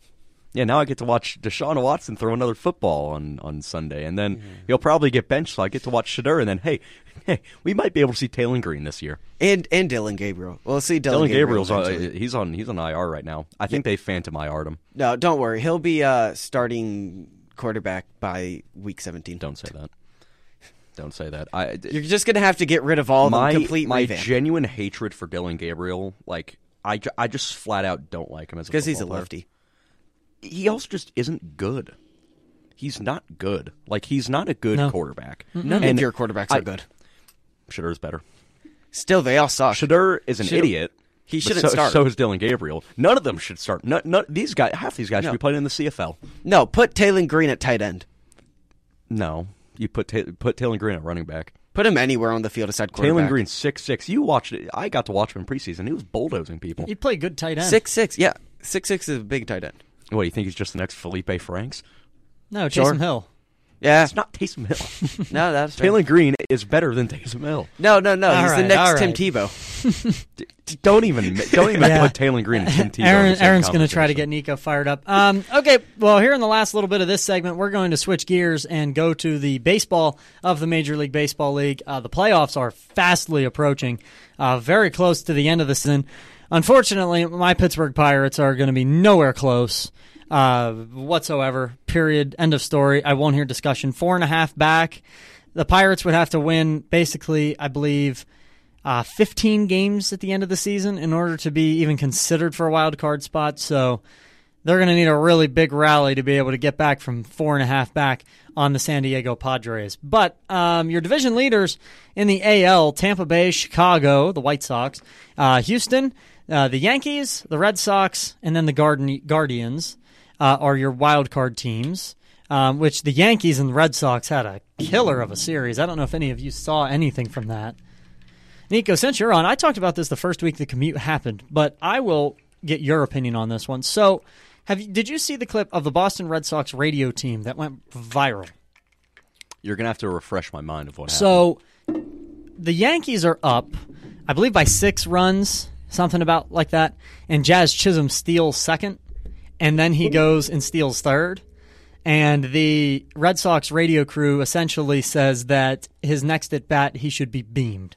Speaker 12: Yeah, now I get to watch Deshaun Watson throw another football on, on Sunday, and then mm. he'll probably get benched, so I get to watch Shedeur, and then, hey, hey, we might be able to see Taylor Green this year.
Speaker 11: And and Dylan Gabriel. We'll see Dylan,
Speaker 12: Dylan
Speaker 11: Gabriel
Speaker 12: Gabriel's on, he's on he's on I R right now. I think yeah. they phantom I R'd him.
Speaker 11: No, don't worry. He'll be uh, starting quarterback by week seventeen.
Speaker 12: Don't say that. Don't say that. I,
Speaker 11: You're just going to have to get rid of all
Speaker 12: my,
Speaker 11: the complete
Speaker 12: My
Speaker 11: revamp.
Speaker 12: genuine hatred for Dylan Gabriel, like, I, I just flat out don't like him as a
Speaker 11: Because he's a
Speaker 12: player.
Speaker 11: lefty.
Speaker 12: He also just isn't good. He's not good. Like, he's not a good
Speaker 11: no.
Speaker 12: quarterback.
Speaker 11: Mm-hmm. None and of your quarterbacks
Speaker 12: I,
Speaker 11: are good.
Speaker 12: Shedeur's better.
Speaker 11: Still, they all suck.
Speaker 12: Shedeur is an
Speaker 11: Shedeur,
Speaker 12: idiot.
Speaker 11: He shouldn't
Speaker 12: so,
Speaker 11: start.
Speaker 12: So is Dylan Gabriel. None of them should start. No, no, these guys, half these guys
Speaker 11: no.
Speaker 12: should be playing in the C F L.
Speaker 11: No, put Taylor Green at tight end.
Speaker 12: No, you put Ta- put Taylor Green at running back.
Speaker 11: Put him anywhere on the field aside quarterback.
Speaker 12: Taylor Green, six six. You watched it. I got to watch him in preseason. He was bulldozing people.
Speaker 10: He played good tight end.
Speaker 11: six six, yeah. six six is a big tight end.
Speaker 12: What, you think he's just the next Felipe Franks?
Speaker 10: No, Taysom
Speaker 11: Sure.
Speaker 10: Hill.
Speaker 11: Yeah.
Speaker 12: It's not Taysom Hill.
Speaker 11: No, that's
Speaker 12: Taylor
Speaker 11: right.
Speaker 12: Green is better than Taysom Hill.
Speaker 11: No, no, no.
Speaker 10: All
Speaker 11: He's
Speaker 10: right,
Speaker 11: the next
Speaker 10: all
Speaker 11: Tim
Speaker 10: right.
Speaker 11: Tebow.
Speaker 12: Don't even don't even
Speaker 10: Yeah.
Speaker 12: put Taylor Green and Tim Tebow.
Speaker 10: Aaron,
Speaker 12: in the same
Speaker 10: Aaron's going to try to
Speaker 12: conversation.
Speaker 10: get Nico fired up. Um, okay, well, here in the last little bit of this segment, we're going to switch gears and go to the baseball of the Major League Baseball League. Uh, the playoffs are fastly approaching, uh, very close to the end of the season. Unfortunately, my Pittsburgh Pirates are going to be nowhere close uh, whatsoever, period, end of story. I won't hear discussion. Four and a half back. The Pirates would have to win, basically, I believe, uh, fifteen games at the end of the season in order to be even considered for a wild card spot. So they're going to need a really big rally to be able to get back from four and a half back on the San Diego Padres. But um, your division leaders in the A L, Tampa Bay, Chicago, the White Sox, uh, Houston, uh, the Yankees, the Red Sox, and then the Garden- Guardians uh, are your wild card teams. Um, which the Yankees and the Red Sox had a killer of a series. I don't know if any of you saw anything from that. Nico, since you're on, I talked about this the first week the commute happened, but I will get your opinion on this one. So, have you, did you see the clip of the Boston Red Sox radio team that went viral?
Speaker 12: You're going to have to refresh my mind of what happened.
Speaker 10: So, the Yankees are up, I believe by six runs, something about like that, and Jazz Chisholm steals second, and then he goes and steals third. And the Red Sox radio crew essentially says that his next at bat he should be beamed.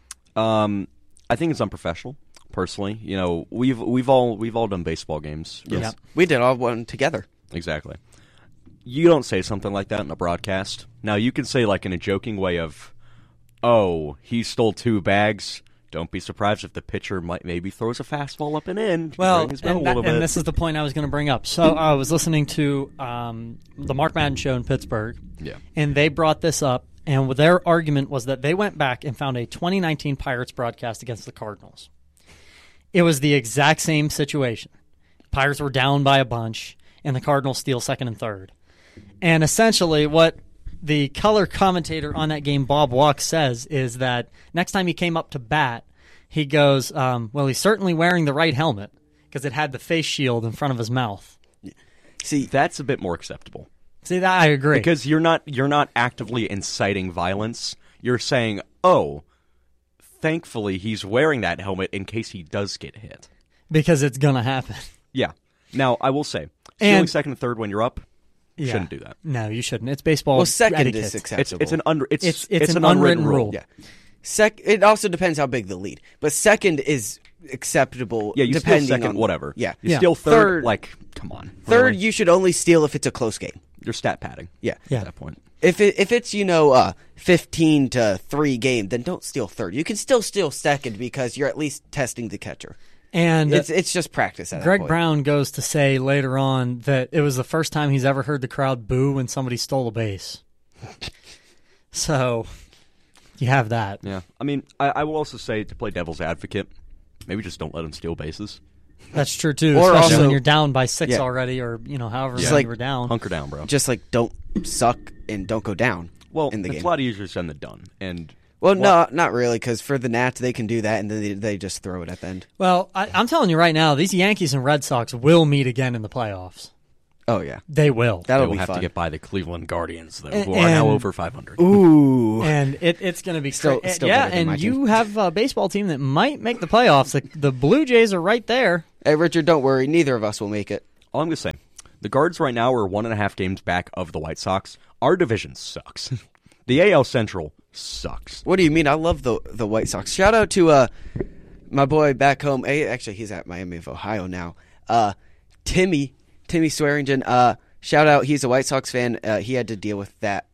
Speaker 12: Um, I think it's unprofessional. Personally, you know, we've we've all we've all done baseball games.
Speaker 11: Yes, yeah. We did all one together.
Speaker 12: Exactly. You don't say something like that in a broadcast. Now you can say like in a joking way of, "Oh, he stole two bags." Don't be surprised if the pitcher might maybe throws a fastball up and in.
Speaker 10: Well,
Speaker 12: his
Speaker 10: and,
Speaker 12: a
Speaker 10: that,
Speaker 12: little
Speaker 10: and
Speaker 12: bit.
Speaker 10: this is the point I was going to bring up. So I was listening to um, the Mark Madden show in Pittsburgh,
Speaker 12: yeah.
Speaker 10: and they brought this up, and their argument was that they went back and found a twenty nineteen Pirates broadcast against the Cardinals. It was the exact same situation. Pirates were down by a bunch, and the Cardinals steal second and third. And essentially what the color commentator on that game, Bob Walk, says is that next time he came up to bat, he goes, um, well, he's certainly wearing the right helmet because it had the face shield in front of his mouth.
Speaker 12: See, that's a bit more acceptable.
Speaker 10: See, that I agree.
Speaker 12: Because you're not you're not actively inciting violence. You're saying, oh, thankfully he's wearing that helmet in case he does get hit.
Speaker 10: Because it's going to happen.
Speaker 12: Yeah. Now, I will say, stealing
Speaker 10: And-
Speaker 12: second and third when you're up,
Speaker 10: Yeah.
Speaker 12: shouldn't do that.
Speaker 10: No, you shouldn't. It's baseball
Speaker 11: Well, second
Speaker 10: etiquette.
Speaker 11: is acceptable.
Speaker 12: It's, it's an under, it's,
Speaker 10: It's-
Speaker 12: it's,
Speaker 10: it's
Speaker 12: an,
Speaker 10: an
Speaker 12: unwritten,
Speaker 10: unwritten
Speaker 12: rule.
Speaker 10: rule.
Speaker 11: Yeah. Sec. It also depends how big the lead, but second is acceptable.
Speaker 12: Yeah, you
Speaker 11: depending
Speaker 12: steal second,
Speaker 11: on,
Speaker 12: whatever.
Speaker 11: Yeah,
Speaker 12: You
Speaker 10: Yeah.
Speaker 12: steal third,
Speaker 11: Third-
Speaker 12: like, come on.
Speaker 11: Third,
Speaker 12: really?
Speaker 11: you should only steal if it's a close game.
Speaker 12: You're stat padding.
Speaker 11: Yeah.
Speaker 10: Yeah.
Speaker 12: At that point.
Speaker 11: If it, if it's you know uh, fifteen to three game, then don't steal third. You can still steal second because you're at least testing the catcher.
Speaker 10: And
Speaker 11: It's it's just practice at that
Speaker 10: Greg
Speaker 11: point.
Speaker 10: Brown goes to say later on that it was the first time he's ever heard the crowd boo when somebody stole a base. So, you have that.
Speaker 12: Yeah. I mean, I, I will also say, to play devil's advocate, maybe just don't let him steal bases.
Speaker 10: That's true, too,
Speaker 11: Or
Speaker 10: especially
Speaker 11: also-
Speaker 10: when you're down by six
Speaker 11: Yeah.
Speaker 10: already or, you know, however
Speaker 11: Just
Speaker 10: many
Speaker 11: like
Speaker 10: you were down.
Speaker 12: Hunker down, bro.
Speaker 11: Just like don't suck and don't go down.
Speaker 12: Well,
Speaker 11: in the
Speaker 12: it's
Speaker 11: game.
Speaker 12: a lot easier said than done. And
Speaker 11: Well,
Speaker 12: well,
Speaker 11: no, not really, because for the Nats they can do that and then they, they just throw it at the end.
Speaker 10: Well, I, I'm telling you right now, these Yankees and Red Sox will meet again in the playoffs.
Speaker 11: Oh yeah,
Speaker 10: They will.
Speaker 11: that'll
Speaker 12: they will
Speaker 11: be
Speaker 12: have
Speaker 11: fun.
Speaker 12: to get by the Cleveland Guardians, though,
Speaker 10: And-
Speaker 12: who are now
Speaker 10: and-
Speaker 12: over five hundred.
Speaker 11: Ooh,
Speaker 10: And it, it's going to be
Speaker 11: Still-
Speaker 10: cra-
Speaker 11: still
Speaker 10: yeah,
Speaker 11: better than my
Speaker 10: and
Speaker 11: team.
Speaker 10: you have a baseball team that might make the playoffs. The, the Blue Jays are right there.
Speaker 11: Hey Richard, don't worry, neither of us will make it.
Speaker 12: All I'm going to say, The Guards right now are one and a half games back of the White Sox. Our division sucks. The A L Central sucks.
Speaker 11: What do you mean? I love the the White Sox. Shout out to uh, my boy back home. Hey, actually, he's at Miami of Ohio now. Uh, Timmy, Timmy Swearingen. Uh, shout out. He's a White Sox fan. Uh, he had to deal with that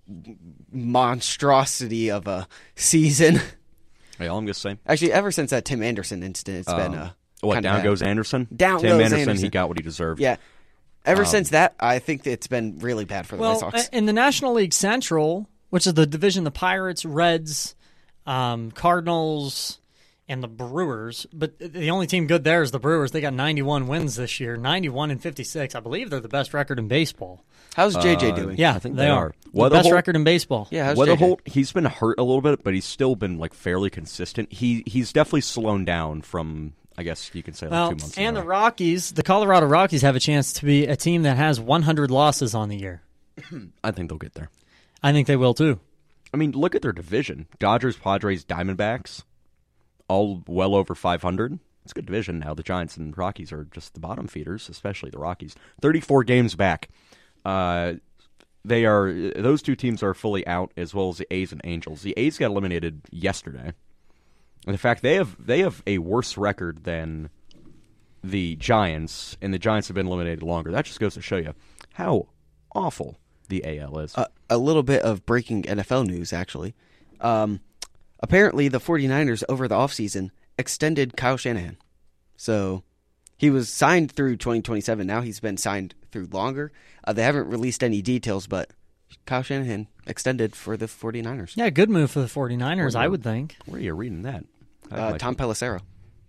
Speaker 11: monstrosity of a season.
Speaker 12: Hey, all I'm gonna say.
Speaker 11: Actually, ever since that Tim Anderson incident, it's uh, been uh,
Speaker 12: what down bad. goes Anderson.
Speaker 11: Down
Speaker 12: Tim
Speaker 11: goes
Speaker 12: Anderson,
Speaker 11: Anderson.
Speaker 12: He got what he deserved.
Speaker 11: Yeah. Ever
Speaker 12: um,
Speaker 11: since that, I think it's been really bad for the
Speaker 10: well,
Speaker 11: White Sox.
Speaker 10: In the National League Central, which is the division, the Pirates, Reds, um, Cardinals, and the Brewers. But the only team good there is the Brewers. They got ninety-one wins this year, ninety-one and fifty-six. I believe they're the best record in baseball.
Speaker 11: How's J J
Speaker 12: uh,
Speaker 11: doing?
Speaker 10: Yeah,
Speaker 12: I think
Speaker 10: they,
Speaker 12: they
Speaker 10: are.
Speaker 12: are.
Speaker 10: The best record in baseball.
Speaker 11: Yeah, how's
Speaker 12: Weatherholt, he's been hurt a little bit, but he's still been like fairly consistent. He he's definitely slowed down from, I guess you can say, like
Speaker 10: well,
Speaker 12: two months
Speaker 10: and
Speaker 12: ago.
Speaker 10: the Rockies, the Colorado Rockies have a chance to be a team that has one hundred losses on the year.
Speaker 12: I think they'll get there.
Speaker 10: I think they will too.
Speaker 12: I mean, look at their division. Dodgers, Padres, Diamondbacks, all well over five hundred. It's a good division now. The Giants and Rockies are just the bottom feeders, especially the Rockies. thirty-four games back. Uh, they are those two teams are fully out, as well as the A's and Angels. The A's got eliminated yesterday. And in fact, they have they have a worse record than the Giants, and the Giants have been eliminated longer. That just goes to show you how awful the A L is.
Speaker 11: Uh, a little bit of breaking N F L news, actually. Um, apparently, the 49ers, over the offseason, extended Kyle Shanahan. So he was signed through twenty twenty-seven. Now he's been signed through longer. Uh, they haven't released any details, but Kyle Shanahan extended for the 49ers.
Speaker 10: Yeah, good move for the 49ers, I would think.
Speaker 12: Where are you reading that?
Speaker 11: Uh, Tom Pelissero.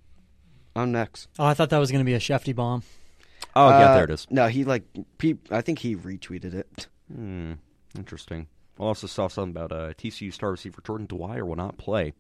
Speaker 11: I'm next.
Speaker 10: Oh, I thought that was going to be a Shefty bomb.
Speaker 12: Oh,
Speaker 11: uh,
Speaker 12: yeah, there it is.
Speaker 11: No, he like, he, I think he retweeted it.
Speaker 12: Hmm, interesting. I also saw something about uh, T C U star receiver Jordan Dwyer will not play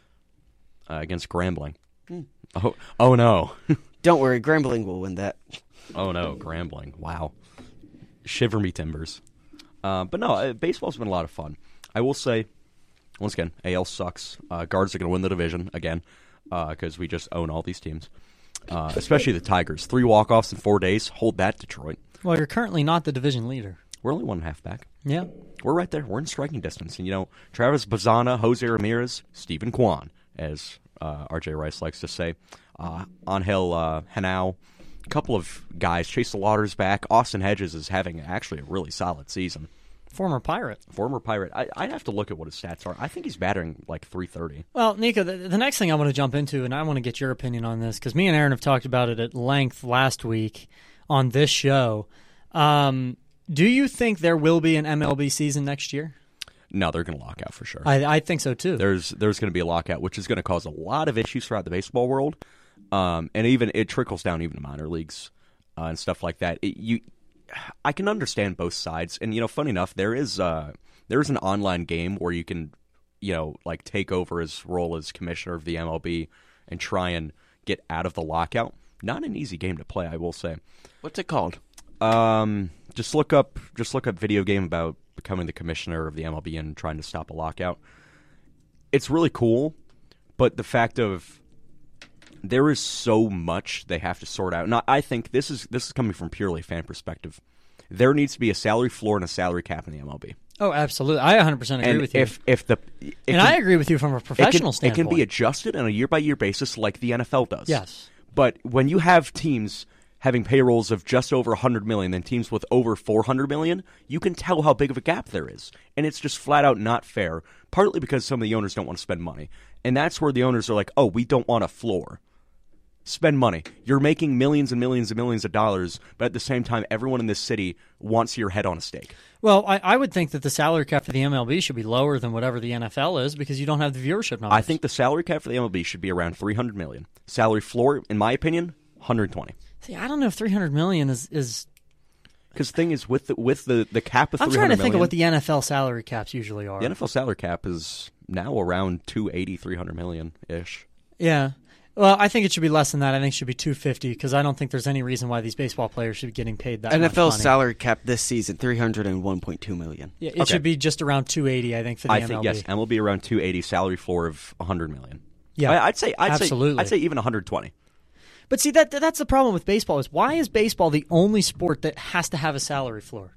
Speaker 12: uh, against Grambling.
Speaker 11: Hmm.
Speaker 12: Oh, oh no.
Speaker 11: Don't worry, Grambling will win that.
Speaker 12: Oh no, Grambling. Wow. Shiver me timbers. Uh, but no, uh, baseball's been a lot of fun. I will say, once again, A L sucks. Uh, Guards are going to win the division again because uh, we just own all these teams, uh, especially the Tigers. Three walk-offs in four days. Hold that, Detroit.
Speaker 10: Well, you're currently not the division leader.
Speaker 12: We're only one and a half back.
Speaker 10: Yeah.
Speaker 12: We're right there. We're in striking distance. And, you know, Travis Bazana, Jose Ramirez, Stephen Kwan, as uh, R J Rice likes to say, uh, Angel uh, Henao, a couple of guys. Chase Lauder's back. Austin Hedges is having actually a really solid season.
Speaker 10: Former Pirate.
Speaker 12: Former Pirate. I, I'd have to look at what his stats are. I think he's battering like three thirty.
Speaker 10: Well, Nico, the, the next thing I want to jump into, and I want to get your opinion on this, because me and Aaron have talked about it at length last week on this show. Um, do you think there will be an M L B season next year?
Speaker 12: No, they're going to lock out for sure.
Speaker 10: I, I think so, too.
Speaker 12: There's there's going to be a lockout, which is going to cause a lot of issues throughout the baseball world. Um, and even it trickles down even to minor leagues uh, and stuff like that. It, you, I can understand both sides. And, you know, funny enough, there is uh, there is an online game where you can, you know, like take over his role as commissioner of the M L B and try and get out of the lockout. Not an easy game to play, I will say.
Speaker 11: What's it called?
Speaker 12: Um, just look up just look up video game about becoming the commissioner of the M L B and trying to stop a lockout. It's really cool, but the fact of there is so much they have to sort out. Now, I think this is this is coming from purely a fan perspective. There needs to be a salary floor and a salary cap in the M L B.
Speaker 10: Oh, absolutely. I one hundred percent agree
Speaker 12: and
Speaker 10: with you.
Speaker 12: If if the
Speaker 10: and
Speaker 12: can,
Speaker 10: I agree with you from a professional
Speaker 12: it can,
Speaker 10: standpoint.
Speaker 12: It can be adjusted on a year by year basis, like the N F L does.
Speaker 10: Yes,
Speaker 12: but when you have teams having payrolls of just over one hundred million dollars, then teams with over four hundred million dollars, you can tell how big of a gap there is. And it's just flat out not fair, partly because some of the owners don't want to spend money. And that's where the owners are like, oh, we don't want a floor. Spend money. You're making millions and millions and millions of dollars, but at the same time, everyone in this city wants your head on a stake.
Speaker 10: Well, I, I would think that the salary cap for the M L B should be lower than whatever the N F L is because you don't have the viewership numbers.
Speaker 12: I think the salary cap for the M L B should be around three hundred million dollars. Salary floor, in my opinion, one hundred twenty.
Speaker 10: See, I don't know if three hundred million dollars is is
Speaker 12: because the thing is with the with the, the cap of
Speaker 10: I'm
Speaker 12: three hundred
Speaker 10: trying to think
Speaker 12: million,
Speaker 10: of what the N F L salary caps usually are.
Speaker 12: The N F L salary cap is now around two eighty, three hundred million ish.
Speaker 10: Yeah. Well, I think it should be less than that. I think it should be two fifty because I don't think there's any reason why these baseball players should be getting paid that
Speaker 11: N F L
Speaker 10: much money.
Speaker 11: salary cap this season three hundred one point two million.
Speaker 10: Yeah, it
Speaker 12: Okay.
Speaker 10: should be just around two eighty, I think, for the
Speaker 12: I
Speaker 10: M L B.
Speaker 12: think yes, M L B around two eighty, salary floor of one hundred million.
Speaker 10: Yeah,
Speaker 12: I, I'd say I'd
Speaker 10: absolutely.
Speaker 12: say I'd say even one hundred twenty.
Speaker 10: But see, that that's the problem with baseball is why is baseball the only sport that has to have a salary floor?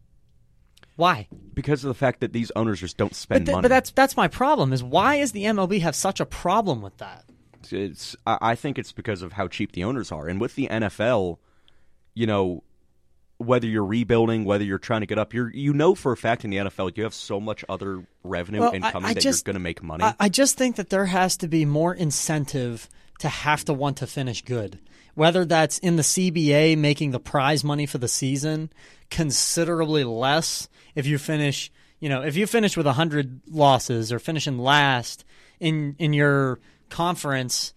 Speaker 10: Why?
Speaker 12: Because of the fact that these owners just don't spend
Speaker 10: but th-
Speaker 12: money.
Speaker 10: But that's that's my problem is why is the M L B have such a problem with that?
Speaker 12: It's I I think it's because of how cheap the owners are. And with the N F L, you know, whether you're rebuilding, whether you're trying to get up, you're you know for a fact in the N F L you have so much other revenue
Speaker 10: Well,
Speaker 12: incoming
Speaker 10: I, I
Speaker 12: that
Speaker 10: just,
Speaker 12: you're going to make money.
Speaker 10: I, I just think that there has to be more incentive to have to want to finish good. Whether that's in the C B A making the prize money for the season considerably less if you finish, you know, if you finish with one hundred losses or finishing last in in your conference,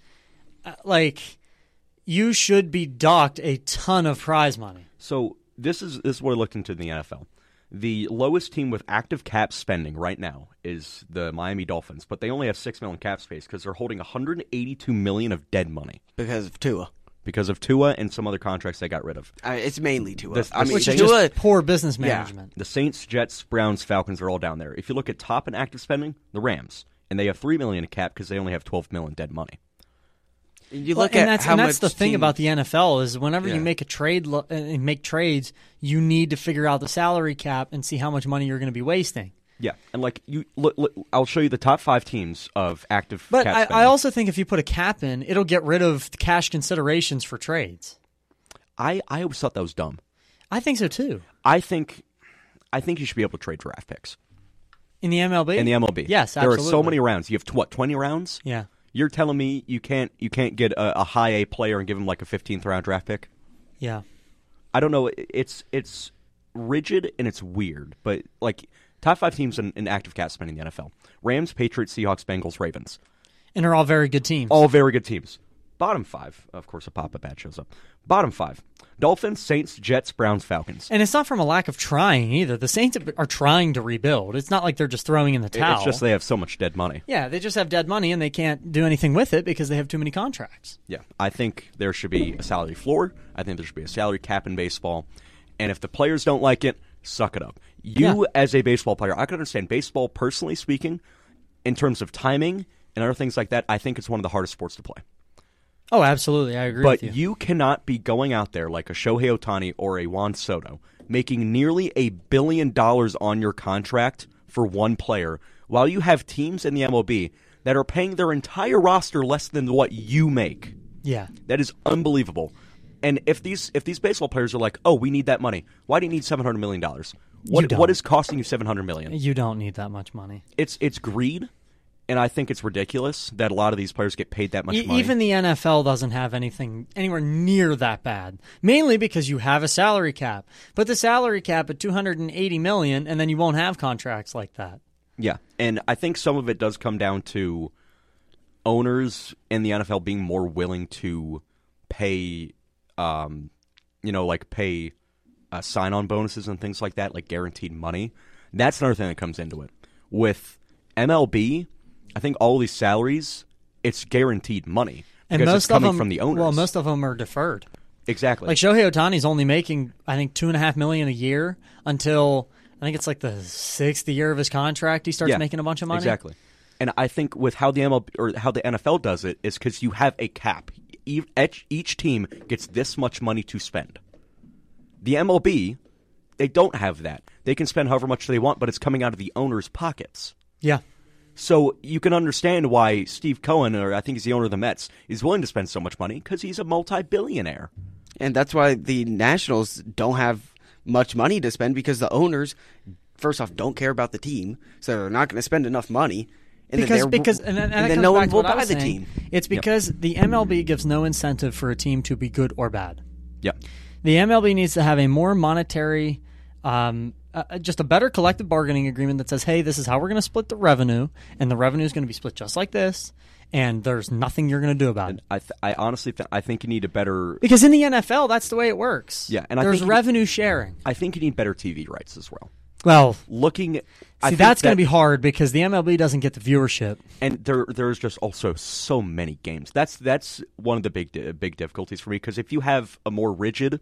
Speaker 10: like you should be docked a ton of prize money.
Speaker 12: So this is this is what I looked into in the N F L. The lowest team with active cap spending right now is the Miami Dolphins, but they only have six million cap space because they're holding one hundred eighty-two million of dead money
Speaker 11: because of Tua.
Speaker 12: Because of Tua and some other contracts they got rid of.
Speaker 11: Uh, it's mainly Tua.
Speaker 12: The,
Speaker 11: I mean,
Speaker 10: Which
Speaker 11: Tua,
Speaker 10: is just poor business management.
Speaker 12: Yeah. The Saints, Jets, Browns, Falcons are all down there. If you look at top and active spending, the Rams, and they have three million in cap because they only have twelve million dead money.
Speaker 11: You
Speaker 10: well,
Speaker 11: look
Speaker 10: and
Speaker 11: at
Speaker 10: that's,
Speaker 11: how
Speaker 10: and that's
Speaker 11: much
Speaker 10: the thing
Speaker 11: team...
Speaker 10: about the N F L is whenever
Speaker 12: Yeah.
Speaker 10: you make a trade lo- and make trades, you need to figure out the salary cap and see how much money you're going to be wasting.
Speaker 12: Yeah, and like you, look, look, I'll show you the top five teams of active.
Speaker 10: But
Speaker 12: cap
Speaker 10: I,
Speaker 12: spending.
Speaker 10: I also think if you put a cap in, it'll get rid of cash considerations for trades.
Speaker 12: I, I always thought that was dumb.
Speaker 10: I think so too.
Speaker 12: I think, I think you should be able to trade draft picks
Speaker 10: In the M L B?
Speaker 12: in the M L B.
Speaker 10: Yes,
Speaker 12: there
Speaker 10: absolutely.
Speaker 12: are so many rounds. You have what twenty rounds?
Speaker 10: Yeah.
Speaker 12: You're telling me you can't you can't get a, a high A player and give him like a fifteenth round draft pick?
Speaker 10: Yeah.
Speaker 12: I don't know. It's it's rigid and it's weird, but like top five teams in, in active cap spending in the N F L: Rams, Patriots, Seahawks, Bengals, Ravens.
Speaker 10: And they're all very good teams.
Speaker 12: All very good teams. Bottom five, of course, a pop-up ad shows up. Bottom five: Dolphins, Saints, Jets, Browns, Falcons.
Speaker 10: And it's not from a lack of trying either. The Saints are trying to rebuild. It's not like they're just throwing in the towel.
Speaker 12: It's just they have so much dead money.
Speaker 10: Yeah, they just have dead money and they can't do anything with it because they have too many contracts.
Speaker 12: Yeah, I think there should be a salary floor. I think there should be a salary cap in baseball. And if the players don't like it, suck it up. You,
Speaker 10: Yeah.
Speaker 12: as a baseball player, I can understand baseball, personally speaking, in terms of timing and other things like that, I think it's one of the hardest sports to play.
Speaker 10: Oh, absolutely. I agree
Speaker 12: But
Speaker 10: with you.
Speaker 12: you cannot be going out there like a Shohei Ohtani or a Juan Soto, making nearly a billion dollars on your contract for one player, while you have teams in the M L B that are paying their entire roster less than what you make.
Speaker 10: Yeah.
Speaker 12: That is unbelievable. And if these if these baseball players are like, oh, we need that money, why do you need seven hundred million dollars? What
Speaker 10: don't.
Speaker 12: what is costing you seven hundred million dollars?
Speaker 10: You don't need that much money.
Speaker 12: It's it's greed. And I think it's ridiculous that a lot of these players get paid that much
Speaker 10: E-
Speaker 12: money.
Speaker 10: Even the N F L doesn't have anything anywhere near that bad. Mainly because you have a salary cap. Put the salary cap at two hundred eighty million dollars and then you won't have contracts like that.
Speaker 12: Yeah, and I think some of it does come down to owners in the N F L being more willing to pay, um, you know, like pay uh, sign-on bonuses and things like that, like guaranteed money. That's another thing that comes into it. With M L B, I think all these salaries, it's guaranteed money because
Speaker 10: And most
Speaker 12: it's coming
Speaker 10: of them,
Speaker 12: from the owners.
Speaker 10: Well, most of them are deferred.
Speaker 12: Exactly.
Speaker 10: Like Shohei Ohtani's only making, I think, two and a half million a year until I think it's like the sixth year of his contract. He starts
Speaker 12: Yeah,
Speaker 10: making a bunch of money.
Speaker 12: Exactly. And I think with how the M L B or how the N F L does it is because you have a cap. Each, each team gets this much money to spend. The M L B, they don't have that. They can spend however much they want, but it's coming out of the owners' pockets.
Speaker 10: Yeah.
Speaker 12: So you can understand why Steve Cohen, or I think he's the owner of the Mets, is willing to spend so much money because he's a multi-billionaire.
Speaker 11: And that's why the Nationals don't have much money to spend because the owners, first off, don't care about the team, so they're not going to spend enough money. And
Speaker 10: because
Speaker 11: then
Speaker 10: because and, and,
Speaker 11: and
Speaker 10: that
Speaker 11: then
Speaker 10: comes
Speaker 11: no
Speaker 10: back
Speaker 11: one
Speaker 10: to
Speaker 11: will
Speaker 10: what I
Speaker 11: buy
Speaker 10: was
Speaker 11: the
Speaker 10: saying.
Speaker 11: team.
Speaker 10: It's because yep. the M L B gives no incentive for a team to be good or bad.
Speaker 12: Yep.
Speaker 10: The M L B needs to have a more monetary, um, uh, just a better collective bargaining agreement that says, hey, this is how we're going to split the revenue, and the revenue is going to be split just like this, and there's nothing you're going to do about
Speaker 12: and
Speaker 10: it.
Speaker 12: I, th- I honestly th- I think you need a better...
Speaker 10: Because in the N F L, that's the way it works.
Speaker 12: Yeah, and I
Speaker 10: there's
Speaker 12: think
Speaker 10: revenue
Speaker 12: you,
Speaker 10: sharing.
Speaker 12: I think you need better T V rights as well.
Speaker 10: Well,
Speaker 12: looking...
Speaker 10: See, that's that, going to be hard because the M L B doesn't get the viewership,
Speaker 12: and there there's just also so many games. That's that's one of the big big difficulties for me because if you have a more rigid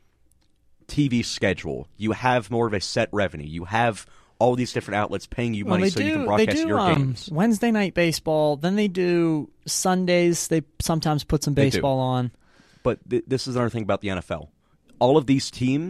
Speaker 12: T V schedule, you have more of a set revenue. You have all these different outlets paying you
Speaker 10: well,
Speaker 12: money
Speaker 10: they
Speaker 12: so
Speaker 10: do,
Speaker 12: you can broadcast
Speaker 10: they do,
Speaker 12: your
Speaker 10: um,
Speaker 12: games.
Speaker 10: Wednesday night baseball, then they do Sundays. They sometimes put some baseball on.
Speaker 12: But th- this is another thing about the N F L. All of these teams